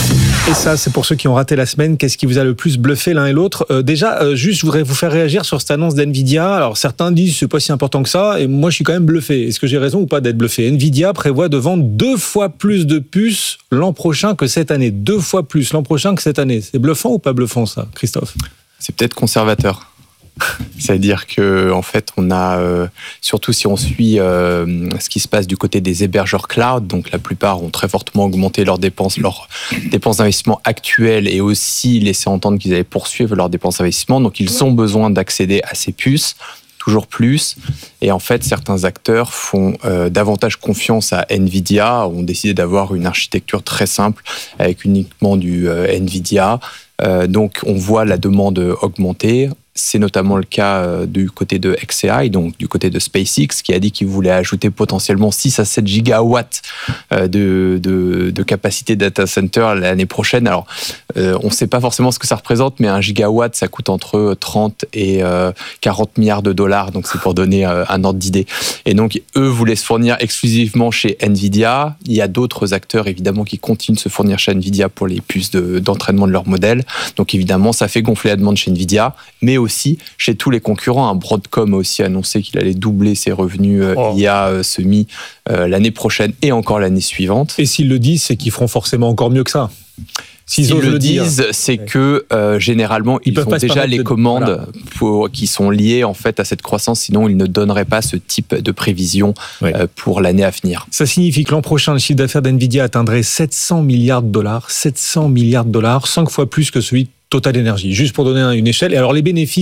Et ça, c'est pour ceux qui ont raté la semaine. Qu'est-ce qui vous a le plus bluffé l'un et l'autre? euh, Déjà, euh, juste, je voudrais vous faire réagir sur cette annonce d'NVIDIA. Alors, certains disent c'est pas si important que ça, et moi, je suis quand même bluffé. Est-ce que j'ai raison ou pas d'être bluffé? NVIDIA prévoit de vendre deux fois plus de puces l'an prochain que cette année. Deux fois plus l'an prochain que cette année. C'est bluffant ou pas bluffant, ça, Christophe? C'est peut-être conservateur. C'est-à-dire que en fait, on a euh, surtout si on suit euh, ce qui se passe du côté des hébergeurs cloud, donc la plupart ont très fortement augmenté leurs dépenses, leurs dépenses d'investissement actuelles et aussi laissé entendre qu'ils allaient poursuivre leurs dépenses d'investissement. Donc ils ont besoin d'accéder à ces puces. Toujours plus. Et en fait, certains acteurs font euh, davantage confiance à NVIDIA, ont décidé d'avoir une architecture très simple avec uniquement du euh, NVIDIA. Euh, donc, on voit la demande augmenter. C'est notamment le cas euh, du côté de X A I, donc du côté de SpaceX, qui a dit qu'il voulait ajouter potentiellement six à sept gigawatts euh, de, de, de capacité data center l'année prochaine. Alors, euh, on ne sait pas forcément ce que ça représente, mais un gigawatt, ça coûte entre trente et quarante milliards de dollars. Donc, c'est pour donner euh, un ordre d'idée. Et donc, eux voulaient se fournir exclusivement chez NVIDIA. Il y a d'autres acteurs, évidemment, qui continuent de se fournir chez NVIDIA pour les puces de, d'entraînement de leur modèle. Donc, évidemment, ça fait gonfler la demande chez NVIDIA, mais aussi aussi chez tous les concurrents. Broadcom a aussi annoncé qu'il allait doubler ses revenus euh, oh. I A euh, semi euh, l'année prochaine et encore l'année suivante. Et s'ils le disent, c'est qu'ils feront forcément encore mieux que ça. S'ils, S'ils le, le disent, c'est ouais. que euh, généralement ils, ils ont déjà les commandes de... pour, qui sont liées en fait à cette croissance. Sinon, ils ne donneraient pas ce type de prévision ouais. euh, pour l'année à venir. Ça signifie que l'an prochain, le chiffre d'affaires d'NVIDIA atteindrait sept cents milliards de dollars, sept cents milliards de dollars, cinq fois plus que celui de Total Energy. Juste pour donner une échelle. Et alors les bénéfices